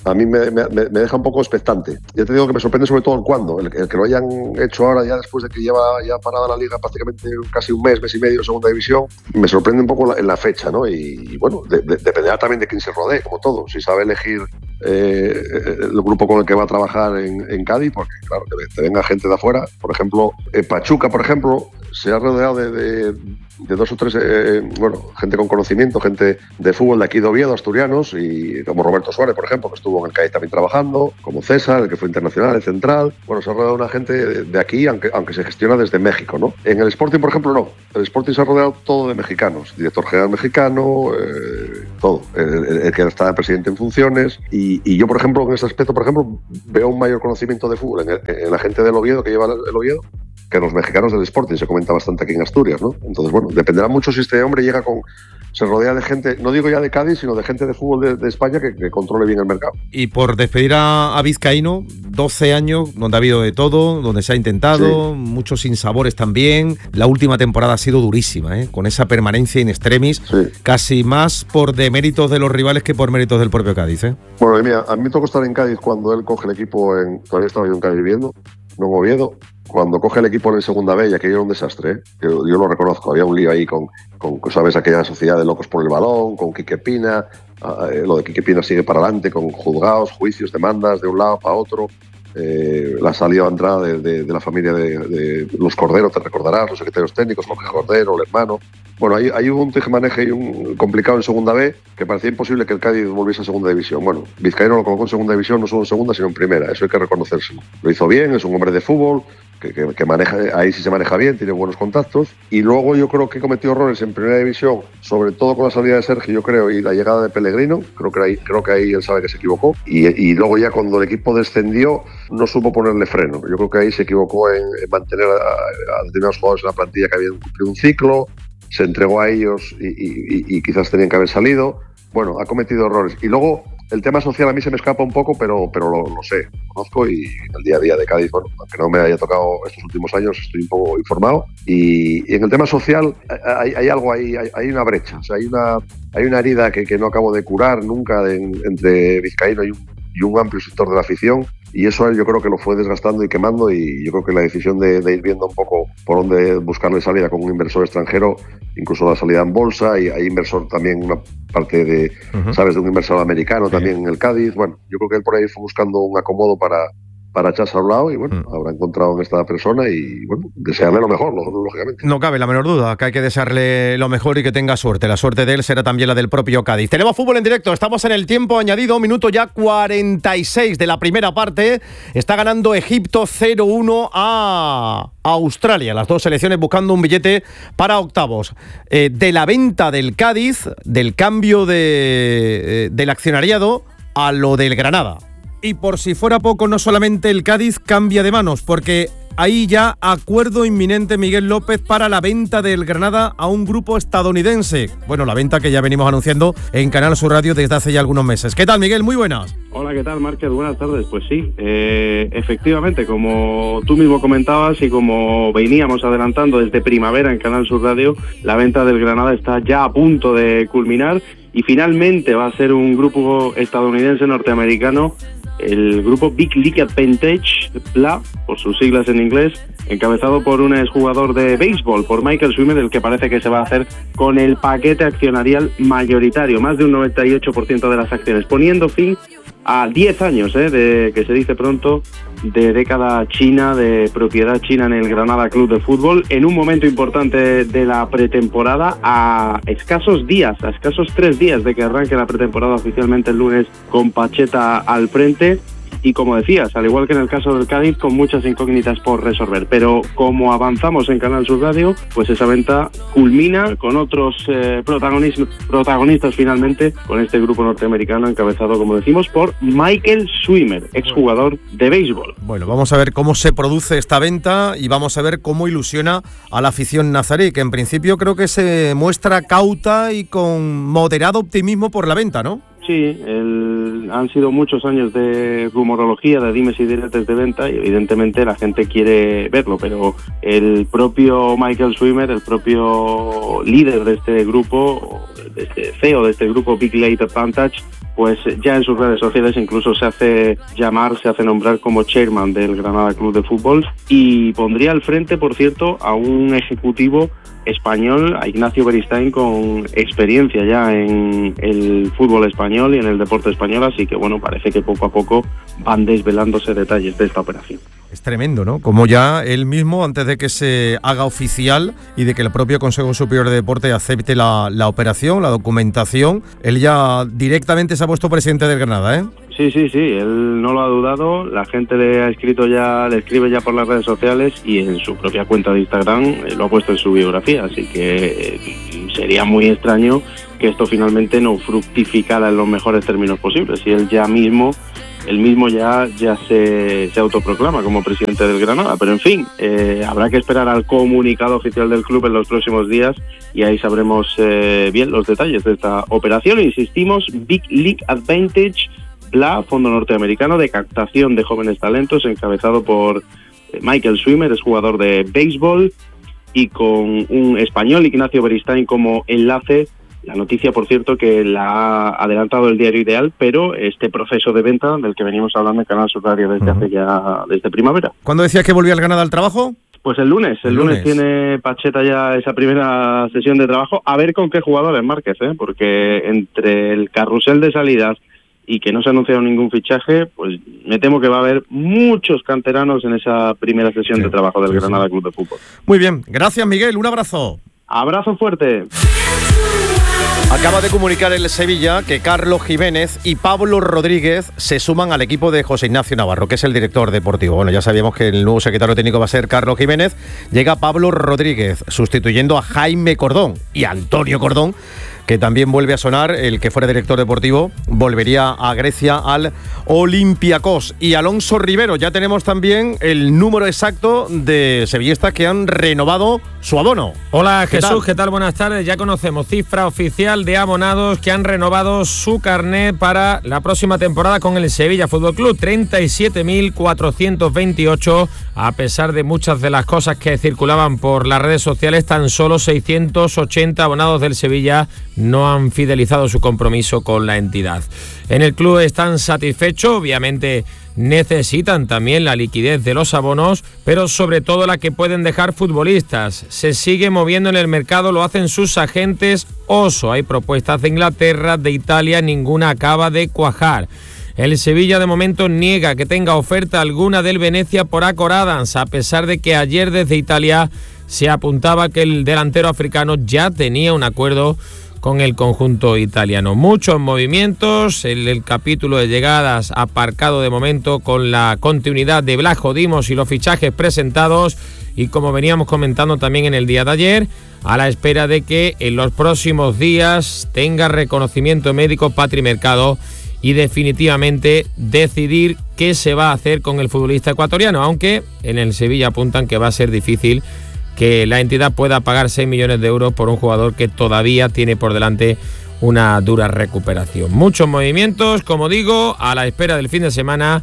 a mí me, me, me deja un poco expectante. Ya te digo que me sorprende sobre todo el cuándo, el, el que lo hayan hecho ahora ya después de que lleva ya parada la Liga prácticamente casi un mes, mes y medio en segunda división, me sorprende un poco la, en la fecha, ¿no? Y, y bueno, de, de, dependerá también de quién se rodee, como todo. Si sabe elegir eh, el grupo con el que va a trabajar en, en Cádiz, porque claro, que te venga gente de afuera. Por ejemplo, en Pachuca, por ejemplo, se ha rodeado de, de, de dos o tres, eh, bueno, gente con conocimiento, gente de fútbol de aquí de Oviedo, asturianos, y como Roberto Suárez, por ejemplo, que estuvo en el Cádiz también trabajando, como César, el que fue internacional, el central. Bueno, se ha rodeado una gente de, de aquí, aunque, aunque se gestiona desde México, ¿no? En el Sporting, por ejemplo, no. El Sporting se ha rodeado todo de mexicanos, director general mexicano, eh, todo. El, el, el que está presidente en funciones. Y, y yo, por ejemplo, en ese aspecto, por ejemplo, veo un mayor conocimiento de fútbol en, el, en la gente del Oviedo, que lleva el, el Oviedo, que los mexicanos del Sporting. Se comenta bastante aquí en Asturias, ¿no? Entonces, bueno, dependerá mucho si este hombre llega con... se rodea de gente, no digo ya de Cádiz, sino de gente de fútbol de, de España que, que controle bien el mercado. Y por despedir a, a Vizcaíno, doce años donde ha habido de todo, donde se ha intentado, sí. Muchos sinsabores también. La última temporada ha sido durísima, ¿eh? Con esa permanencia in extremis, sí. Casi más por deméritos de los rivales que por méritos del propio Cádiz, ¿eh? Bueno, mira, a mí me tocó estar en Cádiz cuando él coge el equipo, en todavía estaba yo en Cádiz viviendo, no en Oviedo. Cuando coge el equipo en el Segunda B, y aquello era un desastre, ¿eh? yo, yo lo reconozco, había un lío ahí con, con, ¿sabes? Aquella sociedad de locos por el balón, con Quique Pina, eh, lo de Quique Pina sigue para adelante, con juzgados, juicios, demandas de un lado para otro, eh, la salida o entrada de, de, de la familia de, de los Cordero, te recordarás, los secretarios técnicos, Jorge Cordero, el hermano. Bueno, hay, hay un tejemaneje y un complicado en Segunda B que parecía imposible que el Cádiz volviese a Segunda División. Bueno, Vizcaíno lo colocó en Segunda División, no solo en Segunda, sino en Primera, eso hay que reconocérselo. Lo hizo bien, es un hombre de fútbol, que, que, que maneja, ahí sí se maneja bien, tiene buenos contactos. Y luego yo creo que cometió errores en Primera División, sobre todo con la salida de Sergio, yo creo, y la llegada de Pellegrino. Creo que ahí, creo que ahí él sabe que se equivocó. Y, y luego ya cuando el equipo descendió, no supo ponerle freno. Yo creo que ahí se equivocó en, en mantener a, a determinados jugadores en la plantilla que habían cumplido un ciclo, se entregó a ellos y, y, y quizás tenían que haber salido. Bueno, ha cometido errores. Y luego el tema social a mí se me escapa un poco, pero, pero lo, lo sé, lo conozco, y en el día a día de Cádiz, bueno, aunque no me haya tocado estos últimos años, estoy un poco informado. Y, y en el tema social hay, hay algo ahí, hay, hay una brecha, o sea, hay una, hay una herida que, que no acabo de curar nunca de, entre Vizcaíno y un, y un amplio sector de la afición. Y eso yo creo que lo fue desgastando y quemando, y yo creo que la decisión de, de ir viendo un poco por dónde buscarle salida con un inversor extranjero, incluso la salida en bolsa, y hay inversor también, una parte de, uh-huh. ¿sabes?, de un inversor americano, sí. También en el Cádiz. Bueno, yo creo que él por ahí fue buscando un acomodo para, para echarse a un lado, y bueno, mm. habrá encontrado en esta persona, y bueno, desearle lo mejor, lógicamente. No cabe la menor duda que hay que desearle lo mejor y que tenga suerte. La suerte de él será también la del propio Cádiz. Tenemos fútbol en directo, estamos en el tiempo añadido, minuto ya cuarenta y seis de la primera parte. Está ganando Egipto cero uno a Australia, las dos selecciones buscando un billete para octavos. Eh, de la venta del Cádiz, del cambio de, eh, del accionariado a lo del Granada. Y por si fuera poco, no solamente el Cádiz cambia de manos, porque hay ya acuerdo inminente, Miguel López, para la venta del Granada a un grupo estadounidense. Bueno, la venta que ya venimos anunciando en Canal Sur Radio desde hace ya algunos meses. ¿Qué tal, Miguel? Muy buenas. Hola, ¿qué tal, Márquez? Buenas tardes. Pues sí, eh, efectivamente, como tú mismo comentabas y como veníamos adelantando desde primavera en Canal Sur Radio, la venta del Granada está ya a punto de culminar, y finalmente va a ser un grupo estadounidense norteamericano, el grupo Big League Advantage, B L A, por sus siglas en inglés, encabezado por un exjugador de béisbol, por Michael Swimmer, el que parece que se va a hacer con el paquete accionarial mayoritario, más de un noventa y ocho por ciento de las acciones, poniendo fin a diez años, eh, de que se dice pronto, de década china, de propiedad china en el Granada Club de Fútbol, en un momento importante de la pretemporada, a escasos días, a escasos tres días de que arranque la pretemporada oficialmente el lunes, con Pacheta al frente. Y como decías, al igual que en el caso del Cádiz, con muchas incógnitas por resolver. Pero como avanzamos en Canal Sur Radio, pues esa venta culmina con otros eh, protagonistas, protagonistas finalmente, con este grupo norteamericano encabezado, como decimos, por Michael Swimmer, exjugador de béisbol. Bueno, vamos a ver cómo se produce esta venta y vamos a ver cómo ilusiona a la afición nazarí, que en principio creo que se muestra cauta y con moderado optimismo por la venta, ¿no? Sí, el, han sido muchos años de rumorología, de dimes y diretes de venta, y evidentemente la gente quiere verlo, pero el propio Michael Swimmer, el propio líder de este grupo, de este C E O de este grupo Big League Advantage, pues ya en sus redes sociales incluso se hace llamar, se hace nombrar como chairman del Granada Club de Fútbol, y pondría al frente, por cierto, a un ejecutivo español, a Ignacio Beristain, con experiencia ya en el fútbol español y en el deporte español, así que bueno, parece que poco a poco van desvelándose detalles de esta operación. Es tremendo, ¿no? Como ya él mismo, antes de que se haga oficial y de que el propio Consejo Superior de Deporte acepte la, la operación, la documentación, él ya directamente se ha puesto presidente del Granada, ¿eh? Sí, sí, sí, él no lo ha dudado, la gente le ha escrito ya, le escribe ya por las redes sociales y en su propia cuenta de Instagram eh, lo ha puesto en su biografía, así que eh, sería muy extraño que esto finalmente no fructificara en los mejores términos posibles, y él ya mismo, él mismo ya, ya se, se autoproclama como presidente del Granada, pero en fin, eh, habrá que esperar al comunicado oficial del club en los próximos días y ahí sabremos eh, bien los detalles de esta operación. Insistimos, Big League Advantage, B L A, fondo norteamericano de captación de jóvenes talentos, encabezado por Michael Swimmer, es jugador de béisbol, y con un español, Ignacio Beristain, como enlace. La noticia, por cierto, que la ha adelantado el Diario Ideal, pero este proceso de venta del que venimos hablando en Canal Sur Radio desde uh-huh. hace ya, desde primavera. ¿Cuándo decías que volvía el Granada al trabajo? Pues el lunes, el, el lunes. lunes tiene Pacheta ya esa primera sesión de trabajo, a ver con qué jugadores Márquez, ¿eh? Porque entre el carrusel de salidas y que no se ha anunciado ningún fichaje, pues me temo que va a haber muchos canteranos en esa primera sesión sí, de trabajo del sí, Granada sí. Club de Fútbol. Muy bien, gracias Miguel, un abrazo. Abrazo fuerte. Acaba de comunicar el Sevilla que Carlos Jiménez y Pablo Rodríguez se suman al equipo de José Ignacio Navarro, que es el director deportivo. Bueno, ya sabíamos que el nuevo secretario técnico va a ser Carlos Jiménez. Llega Pablo Rodríguez, sustituyendo a Jaime Cordón y Antonio Cordón, que también vuelve a sonar, el que fuera director deportivo, volvería a Grecia al Olympiacos. Y Alonso Rivero, ya tenemos también el número exacto de sevillistas que han renovado su abono. Hola Jesús, ¿qué tal? ¿Qué tal? Buenas tardes. Ya conocemos cifra oficial de abonados que han renovado su carnet para la próxima temporada con el Sevilla Fútbol Club, treinta y siete mil cuatrocientos veintiocho. A pesar de muchas de las cosas que circulaban por las redes sociales, tan solo seiscientos ochenta abonados del Sevilla no han fidelizado su compromiso con la entidad. En el club están satisfechos, obviamente necesitan también la liquidez de los abonos, pero sobre todo la que pueden dejar futbolistas. Se sigue moviendo en el mercado, lo hacen sus agentes oso. Hay propuestas de Inglaterra, de Italia, ninguna acaba de cuajar. El Sevilla de momento niega que tenga oferta alguna del Venecia por Akor Adams, a pesar de que ayer desde Italia se apuntaba que el delantero africano ya tenía un acuerdo con el conjunto italiano. Muchos movimientos, el, el capítulo de llegadas aparcado de momento con la continuidad de Blajo Dimos y los fichajes presentados, y como veníamos comentando también en el día de ayer, a la espera de que en los próximos días tenga reconocimiento médico Patri Mercado y definitivamente decidir qué se va a hacer con el futbolista ecuatoriano, aunque en el Sevilla apuntan que va a ser difícil que la entidad pueda pagar seis millones de euros por un jugador que todavía tiene por delante una dura recuperación. Muchos movimientos, como digo, a la espera del fin de semana.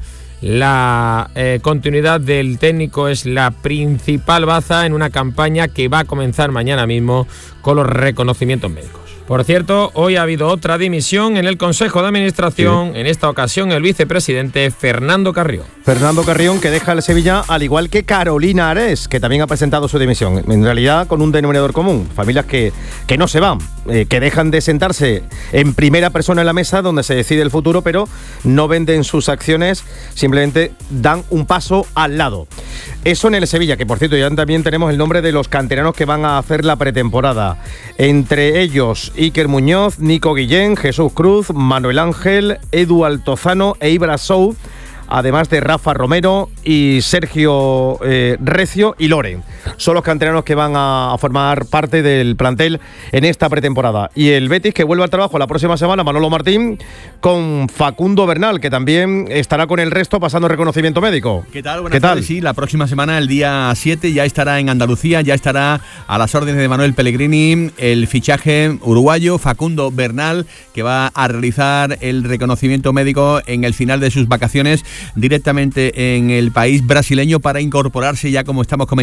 La eh, continuidad del técnico es la principal baza en una campaña que va a comenzar mañana mismo con los reconocimientos médicos. Por cierto, hoy ha habido otra dimisión en el Consejo de Administración, sí. En esta ocasión el vicepresidente Fernando Carrión. Fernando Carrión, que deja el Sevilla, al igual que Carolina Ares, que también ha presentado su dimisión. En realidad con un denominador común, familias que, que no se van, eh, que dejan de sentarse en primera persona en la mesa donde se decide el futuro, pero no venden sus acciones, simplemente dan un paso al lado. Eso en el Sevilla, que por cierto ya también tenemos el nombre de los canteranos que van a hacer la pretemporada. Entre ellos Iker Muñoz, Nico Guillén, Jesús Cruz, Manuel Ángel, Edu Altozano e Ibra Sou, además de Rafa Romero y Sergio eh, Recio y Loren. Son los canteranos que van a, a formar parte del plantel en esta pretemporada. Y el Betis, que vuelve al trabajo la próxima semana, Manolo Martín, con Facundo Bernal, que también estará con el resto pasando reconocimiento médico. ¿Qué tal? Buenas ¿Qué tardes. Tal? Sí, la próxima semana, el día siete, ya estará en Andalucía, ya estará a las órdenes de Manuel Pellegrini el fichaje uruguayo Facundo Bernal, que va a realizar el reconocimiento médico en el final de sus vacaciones directamente en el país brasileño para incorporarse ya, como estamos comentando,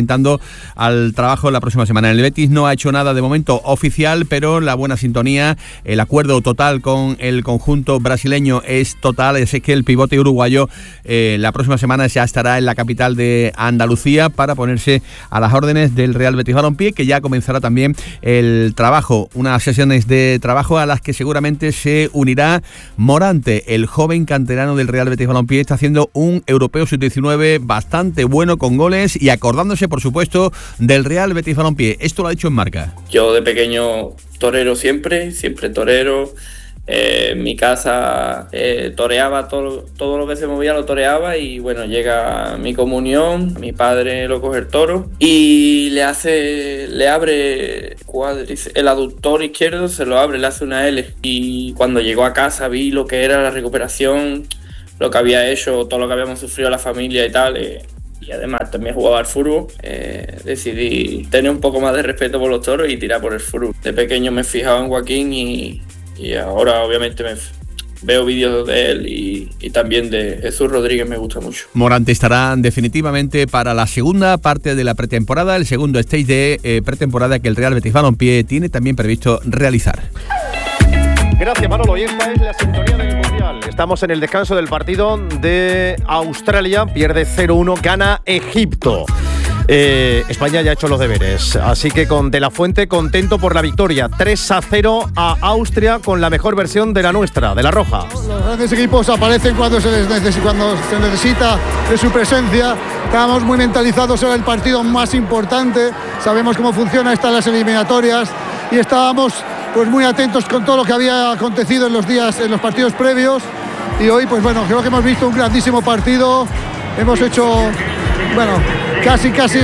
al trabajo la próxima semana. El Betis no ha hecho nada de momento oficial, pero la buena sintonía, el acuerdo total con el conjunto brasileño es total. Es que el pivote uruguayo eh, la próxima semana ya estará en la capital de Andalucía para ponerse a las órdenes del Real Betis Balompié, que ya comenzará también el trabajo, unas sesiones de trabajo a las que seguramente se unirá Morante, el joven canterano del Real Betis Balompié. Está haciendo un europeo sub diecinueve bastante bueno con goles y acordándose, por supuesto, del Real Betis Balompié. Esto lo ha dicho en Marca. Yo de pequeño torero siempre, siempre torero. Eh, en mi casa eh, toreaba todo, todo lo que se movía, lo toreaba, y bueno, llega mi comunión, mi padre lo coge el toro y le hace, le abre cuádriceps, el aductor izquierdo se lo abre, le hace una L, y cuando llegó a casa vi lo que era la recuperación, lo que había hecho, todo lo que habíamos sufrido la familia y tal. Eh, y además también jugaba al fútbol, eh, decidí tener un poco más de respeto por los toros y tirar por el fútbol. De pequeño me fijaba en Joaquín y Y ahora obviamente me veo vídeos de él y, y también de Jesús Rodríguez, me gusta mucho. Morante estará definitivamente para la segunda parte de la pretemporada, el segundo stage de eh, pretemporada que el Real Betis Balompié tiene también previsto realizar. Gracias, Manolo. Y esta es la sintonía del Mundial. Estamos en el descanso del partido de Australia. Pierde cero uno, gana Egipto. Eh, España ya ha hecho los deberes, así que con De La Fuente contento por la victoria. tres a cero a Austria, con la mejor versión de la nuestra, de la roja. Los grandes equipos aparecen cuando se, les necesita, cuando se necesita de su presencia. Estábamos muy mentalizados, era el partido más importante. Sabemos cómo funciona estas las eliminatorias y estábamos pues muy atentos con todo lo que había acontecido en los días, en los partidos previos. Y hoy, pues bueno, creo que hemos visto un grandísimo partido. Hemos hecho, bueno, casi, casi,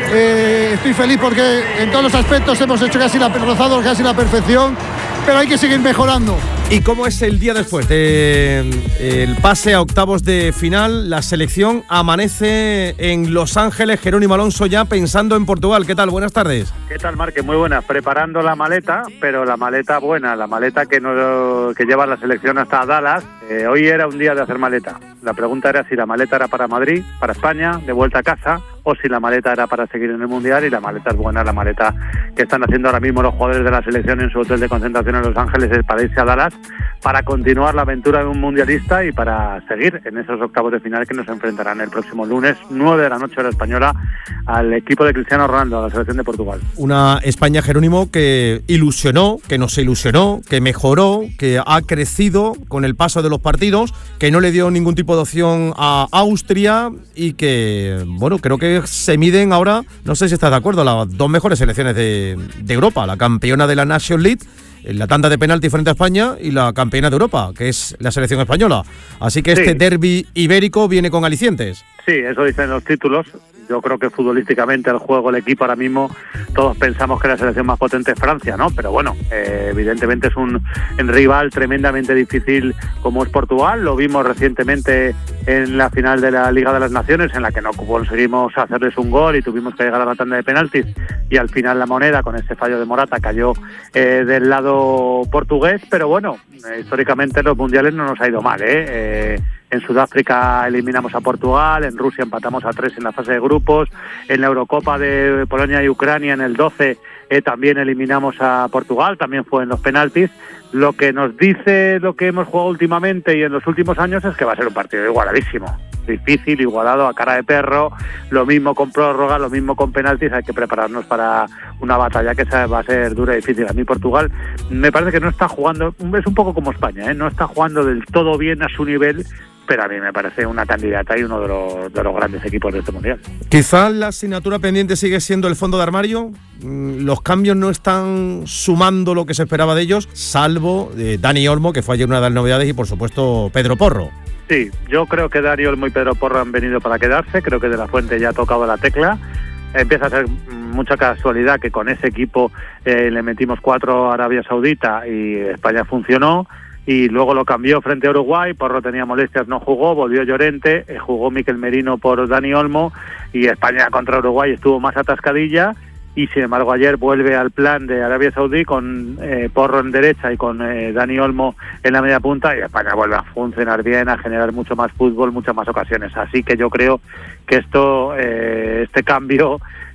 eh, estoy feliz porque en todos los aspectos hemos hecho casi la, rozado casi la perfección, pero hay que seguir mejorando. ¿Y cómo es el día después del de pase a octavos de final? La selección amanece en Los Ángeles. Jerónimo Alonso ya pensando en Portugal. ¿Qué tal? Buenas tardes. ¿Qué tal, Marque? Muy buenas. Preparando la maleta, pero la maleta buena, la maleta que, no, que lleva la selección hasta Dallas. Eh, hoy era un día de hacer maleta. La pregunta era si la maleta era para Madrid, para España, de vuelta a casa, o si la maleta era para seguir en el Mundial. Y la maleta es buena, la maleta que están haciendo ahora mismo los jugadores de la selección en su hotel de concentración en Los Ángeles es para irse a Dallas, para continuar la aventura de un mundialista y para seguir en esos octavos de final que nos enfrentarán el próximo lunes, nueve de la noche hora española, al equipo de Cristiano Ronaldo, a la selección de Portugal. Una España, Jerónimo, que ilusionó, que nos ilusionó, que mejoró, que ha crecido con el paso de los partidos, que no le dio ningún tipo de opción a Austria y que, bueno, creo que se miden ahora, no sé si estás de acuerdo, las dos mejores selecciones de, de Europa, la campeona de la Nations League en la tanda de penalti frente a España y la campeona de Europa, que es la selección española. Así que este sí. derbi ibérico viene con alicientes. Sí, eso dicen los títulos. Yo creo que futbolísticamente el juego, el equipo ahora mismo, todos pensamos que la selección más potente es Francia, ¿no? Pero bueno, eh, evidentemente es un, un rival tremendamente difícil como es Portugal. Lo vimos recientemente en la final de la Liga de las Naciones, en la que no conseguimos hacerles un gol y tuvimos que llegar a la tanda de penaltis, y al final la moneda, con ese fallo de Morata, cayó eh, del lado portugués. Pero bueno, eh, históricamente en los mundiales no nos ha ido mal, ¿eh? eh En Sudáfrica eliminamos a Portugal, en Rusia empatamos a tres en la fase de grupos, en la Eurocopa de Polonia y Ucrania en el doce eh, también eliminamos a Portugal, también fue en los penaltis. Lo que nos dice lo que hemos jugado últimamente y en los últimos años es que va a ser un partido igualadísimo, difícil, igualado a cara de perro, lo mismo con prórroga, lo mismo con penaltis. Hay que prepararnos para una batalla que va a ser dura y difícil. A mí Portugal me parece que no está jugando, es un poco como España, ¿eh? No está jugando del todo bien a su nivel, pero a mí me parece una candidata y uno de los, de los grandes equipos de este Mundial. Quizás la asignatura pendiente sigue siendo el fondo de armario. Los cambios no están sumando lo que se esperaba de ellos, salvo de Dani Olmo, que fue ayer una de las novedades, y por supuesto Pedro Porro. Sí, yo creo que Dani Olmo y Pedro Porro han venido para quedarse. Creo que De La Fuente ya ha tocado la tecla. Empieza a ser mucha casualidad que con ese equipo eh, le metimos cuatro a Arabia Saudita y España funcionó. Y luego lo cambió frente a Uruguay. Porro tenía molestias, no jugó, volvió Llorente, eh, jugó Mikel Merino por Dani Olmo, y España contra Uruguay estuvo más atascadilla. Y sin embargo ayer vuelve al plan de Arabia Saudí con eh, Porro en derecha y con eh, Dani Olmo en la media punta, y España vuelve a funcionar bien, a generar mucho más fútbol, muchas más ocasiones. Así que yo creo que esto, eh, este cambio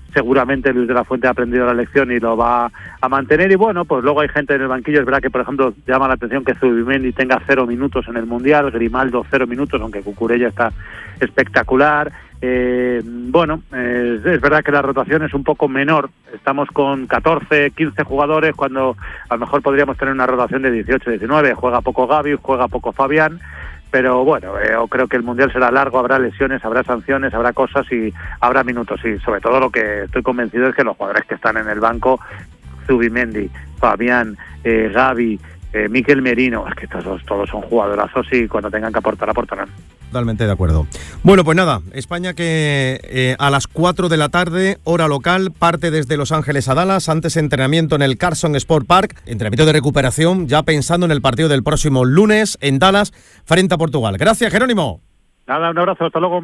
seguramente Luis de la Fuente ha aprendido la lección y lo va a mantener. Y bueno, pues luego hay gente en el banquillo. Es verdad que, por ejemplo, llama la atención que Zubimendi tenga cero minutos en el Mundial, Grimaldo cero minutos, aunque Cucurella está espectacular. Eh, bueno, eh, es verdad que la rotación es un poco menor. Estamos con catorce, quince jugadores cuando a lo mejor podríamos tener una rotación de dieciocho, diecinueve. Juega poco Gavi, juega poco Fabián. Pero bueno, eh, yo creo que el Mundial será largo, habrá lesiones, habrá sanciones, habrá cosas y habrá minutos. Y sobre todo lo que estoy convencido es que los jugadores que están en el banco, Zubimendi, Fabián, eh, Gavi, eh, Mikel Merino, es que todos, todos son jugadorazos y cuando tengan que aportar, aportarán. Totalmente de acuerdo. Bueno, pues nada, España que eh, a las cuatro de la tarde, hora local, parte desde Los Ángeles a Dallas, antes entrenamiento en el Carson Sport Park, entrenamiento de recuperación, ya pensando en el partido del próximo lunes en Dallas, frente a Portugal. Gracias, Jerónimo. Nada, un abrazo, hasta luego.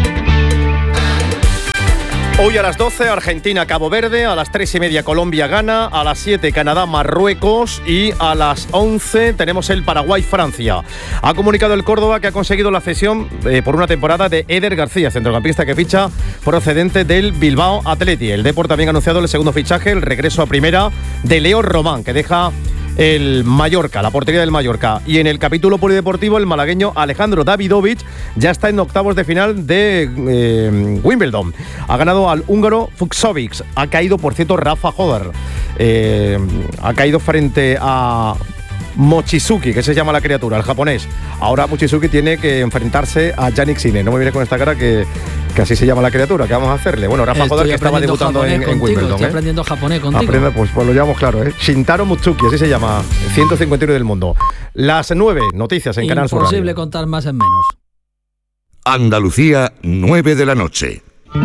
Hoy a las doce, Argentina, Cabo Verde, a las tres y media, Colombia, Ghana, a las siete, Canadá, Marruecos y a las once tenemos el Paraguay, Francia. Ha comunicado el Córdoba que ha conseguido la cesión eh, por una temporada de Eder García, centrocampista que ficha procedente del Bilbao Athletic. El Depor también ha anunciado el segundo fichaje, el regreso a primera de Leo Román, que deja el Mallorca, la portería del Mallorca. Y en el capítulo polideportivo, el malagueño Alejandro Davidovich ya está en octavos de final de eh, Wimbledon. Ha ganado al húngaro Fucsovics. Ha caído, por cierto, Rafa Hodar. Eh, ha caído frente a Mochizuki, que se llama la criatura, el japonés. Ahora Mochizuki tiene que enfrentarse a Yannick Sinner. No me mires con esta cara que, que así se llama la criatura. ¿Qué vamos a hacerle? Bueno, Rafa Hodar, que estaba debutando en, en Wimbledon. Estoy ¿eh? aprendiendo japonés contigo. Aprende, pues, pues lo llevamos claro, ¿eh? Shintaro Mutsuki, así se llama, ciento cincuenta y uno del mundo. Las nueve noticias en Canal Sur Radio. Imposible contar más en menos. Andalucía, nueve de la noche.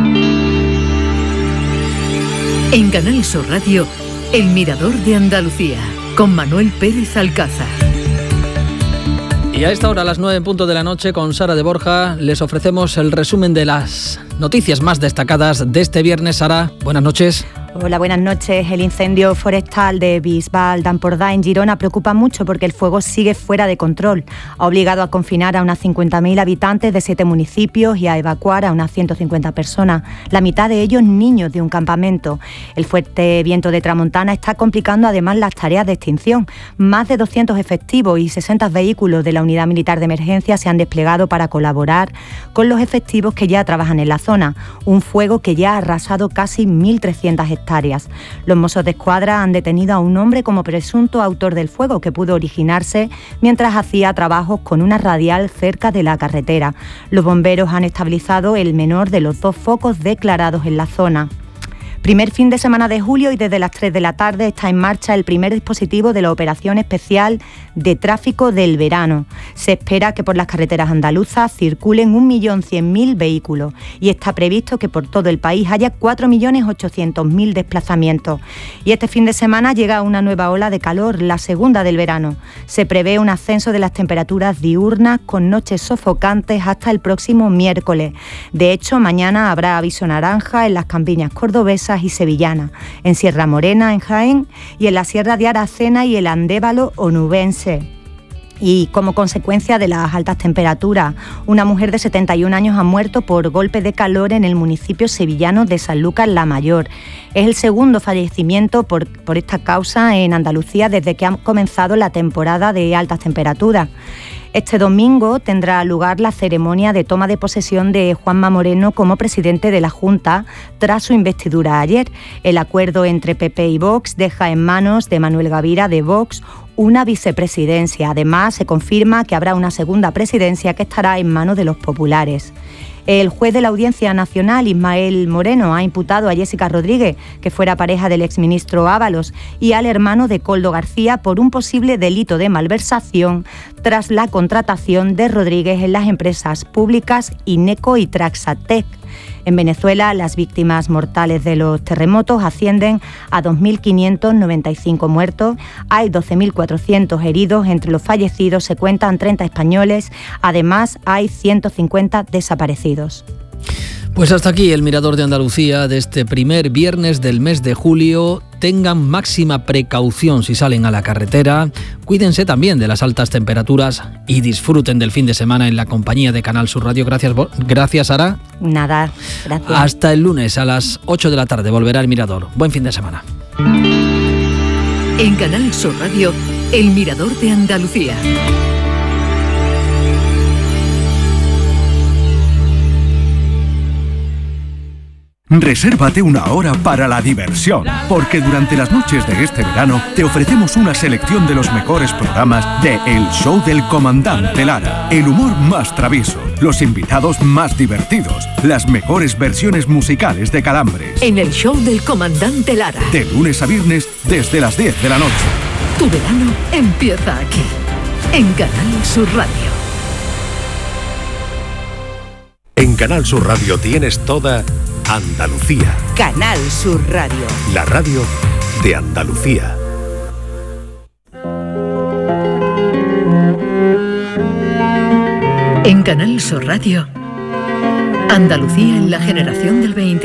En Canal Sur Radio, El Mirador de Andalucía, con Manuel Pérez Alcázar. Y a esta hora, a las nueve en punto de la noche, con Sara de Borja, les ofrecemos el resumen de las noticias más destacadas de este viernes. Sara, buenas noches. Hola, buenas noches. El incendio forestal de Bisbal d'Empordà en Girona preocupa mucho porque el fuego sigue fuera de control. Ha obligado a confinar a unas cincuenta mil habitantes de siete municipios y a evacuar a unas ciento cincuenta personas, la mitad de ellos niños de un campamento. El fuerte viento de tramontana está complicando además las tareas de extinción. Más de doscientos efectivos y sesenta vehículos de la Unidad Militar de Emergencia se han desplegado para colaborar con los efectivos que ya trabajan en la zona. Un fuego que ya ha arrasado casi mil trescientas hectáreas. hectáreas. Los Mossos de Escuadra han detenido a un hombre como presunto autor del fuego que pudo originarse mientras hacía trabajos con una radial cerca de la carretera. Los bomberos han estabilizado el menor de los dos focos declarados en la zona. Primer fin de semana de julio y desde las tres de la tarde está en marcha el primer dispositivo de la Operación Especial de Tráfico del Verano. Se espera que por las carreteras andaluzas circulen un millón cien mil vehículos y está previsto que por todo el país haya cuatro millones ochocientos mil desplazamientos. Y este fin de semana llega una nueva ola de calor, la segunda del verano. Se prevé un ascenso de las temperaturas diurnas con noches sofocantes hasta el próximo miércoles. De hecho, mañana habrá aviso naranja en las campiñas cordobesas y sevillana, en Sierra Morena, en Jaén, y en la Sierra de Aracena y el Andévalo onubense. Y como consecuencia de las altas temperaturas, una mujer de setenta y un años ha muerto por golpe de calor en el municipio sevillano de Sanlúcar la Mayor. Es el segundo fallecimiento por, por esta causa en Andalucía desde que ha comenzado la temporada de altas temperaturas. Este domingo tendrá lugar la ceremonia de toma de posesión de Juanma Moreno como presidente de la Junta tras su investidura ayer. El acuerdo entre P P y Vox deja en manos de Manuel Gavira de Vox una vicepresidencia. Además, se confirma que habrá una segunda presidencia que estará en manos de los populares. El juez de la Audiencia Nacional, Ismael Moreno, ha imputado a Jessica Rodríguez, que fuera pareja del exministro Ábalos, y al hermano de Koldo García por un posible delito de malversación tras la contratación de Rodríguez en las empresas públicas Ineco y Traxatec. En Venezuela, las víctimas mortales de los terremotos ascienden a dos mil quinientos noventa y cinco muertos. Hay doce mil cuatrocientos heridos. Entre los fallecidos se cuentan treinta españoles. Además, hay ciento cincuenta desaparecidos. Pues hasta aquí el Mirador de Andalucía de este primer viernes del mes de julio. Tengan máxima precaución si salen a la carretera, cuídense también de las altas temperaturas y disfruten del fin de semana en la compañía de Canal Sur Radio. Gracias, gracias Sara. Nada, gracias. Hasta el lunes a las ocho de la tarde volverá el Mirador. Buen fin de semana. En Canal Sur Radio, el Mirador de Andalucía. Resérvate una hora para la diversión, porque durante las noches de este verano te ofrecemos una selección de los mejores programas de El Show del Comandante Lara. El humor más travieso, los invitados más divertidos, las mejores versiones musicales de Calambres. En El Show del Comandante Lara. De lunes a viernes desde las diez de la noche. Tu verano empieza aquí, en Canal Sur Radio. En Canal Sur Radio tienes toda Andalucía. Canal Sur Radio. La radio de Andalucía. En Canal Sur Radio, Andalucía en la generación del veinte.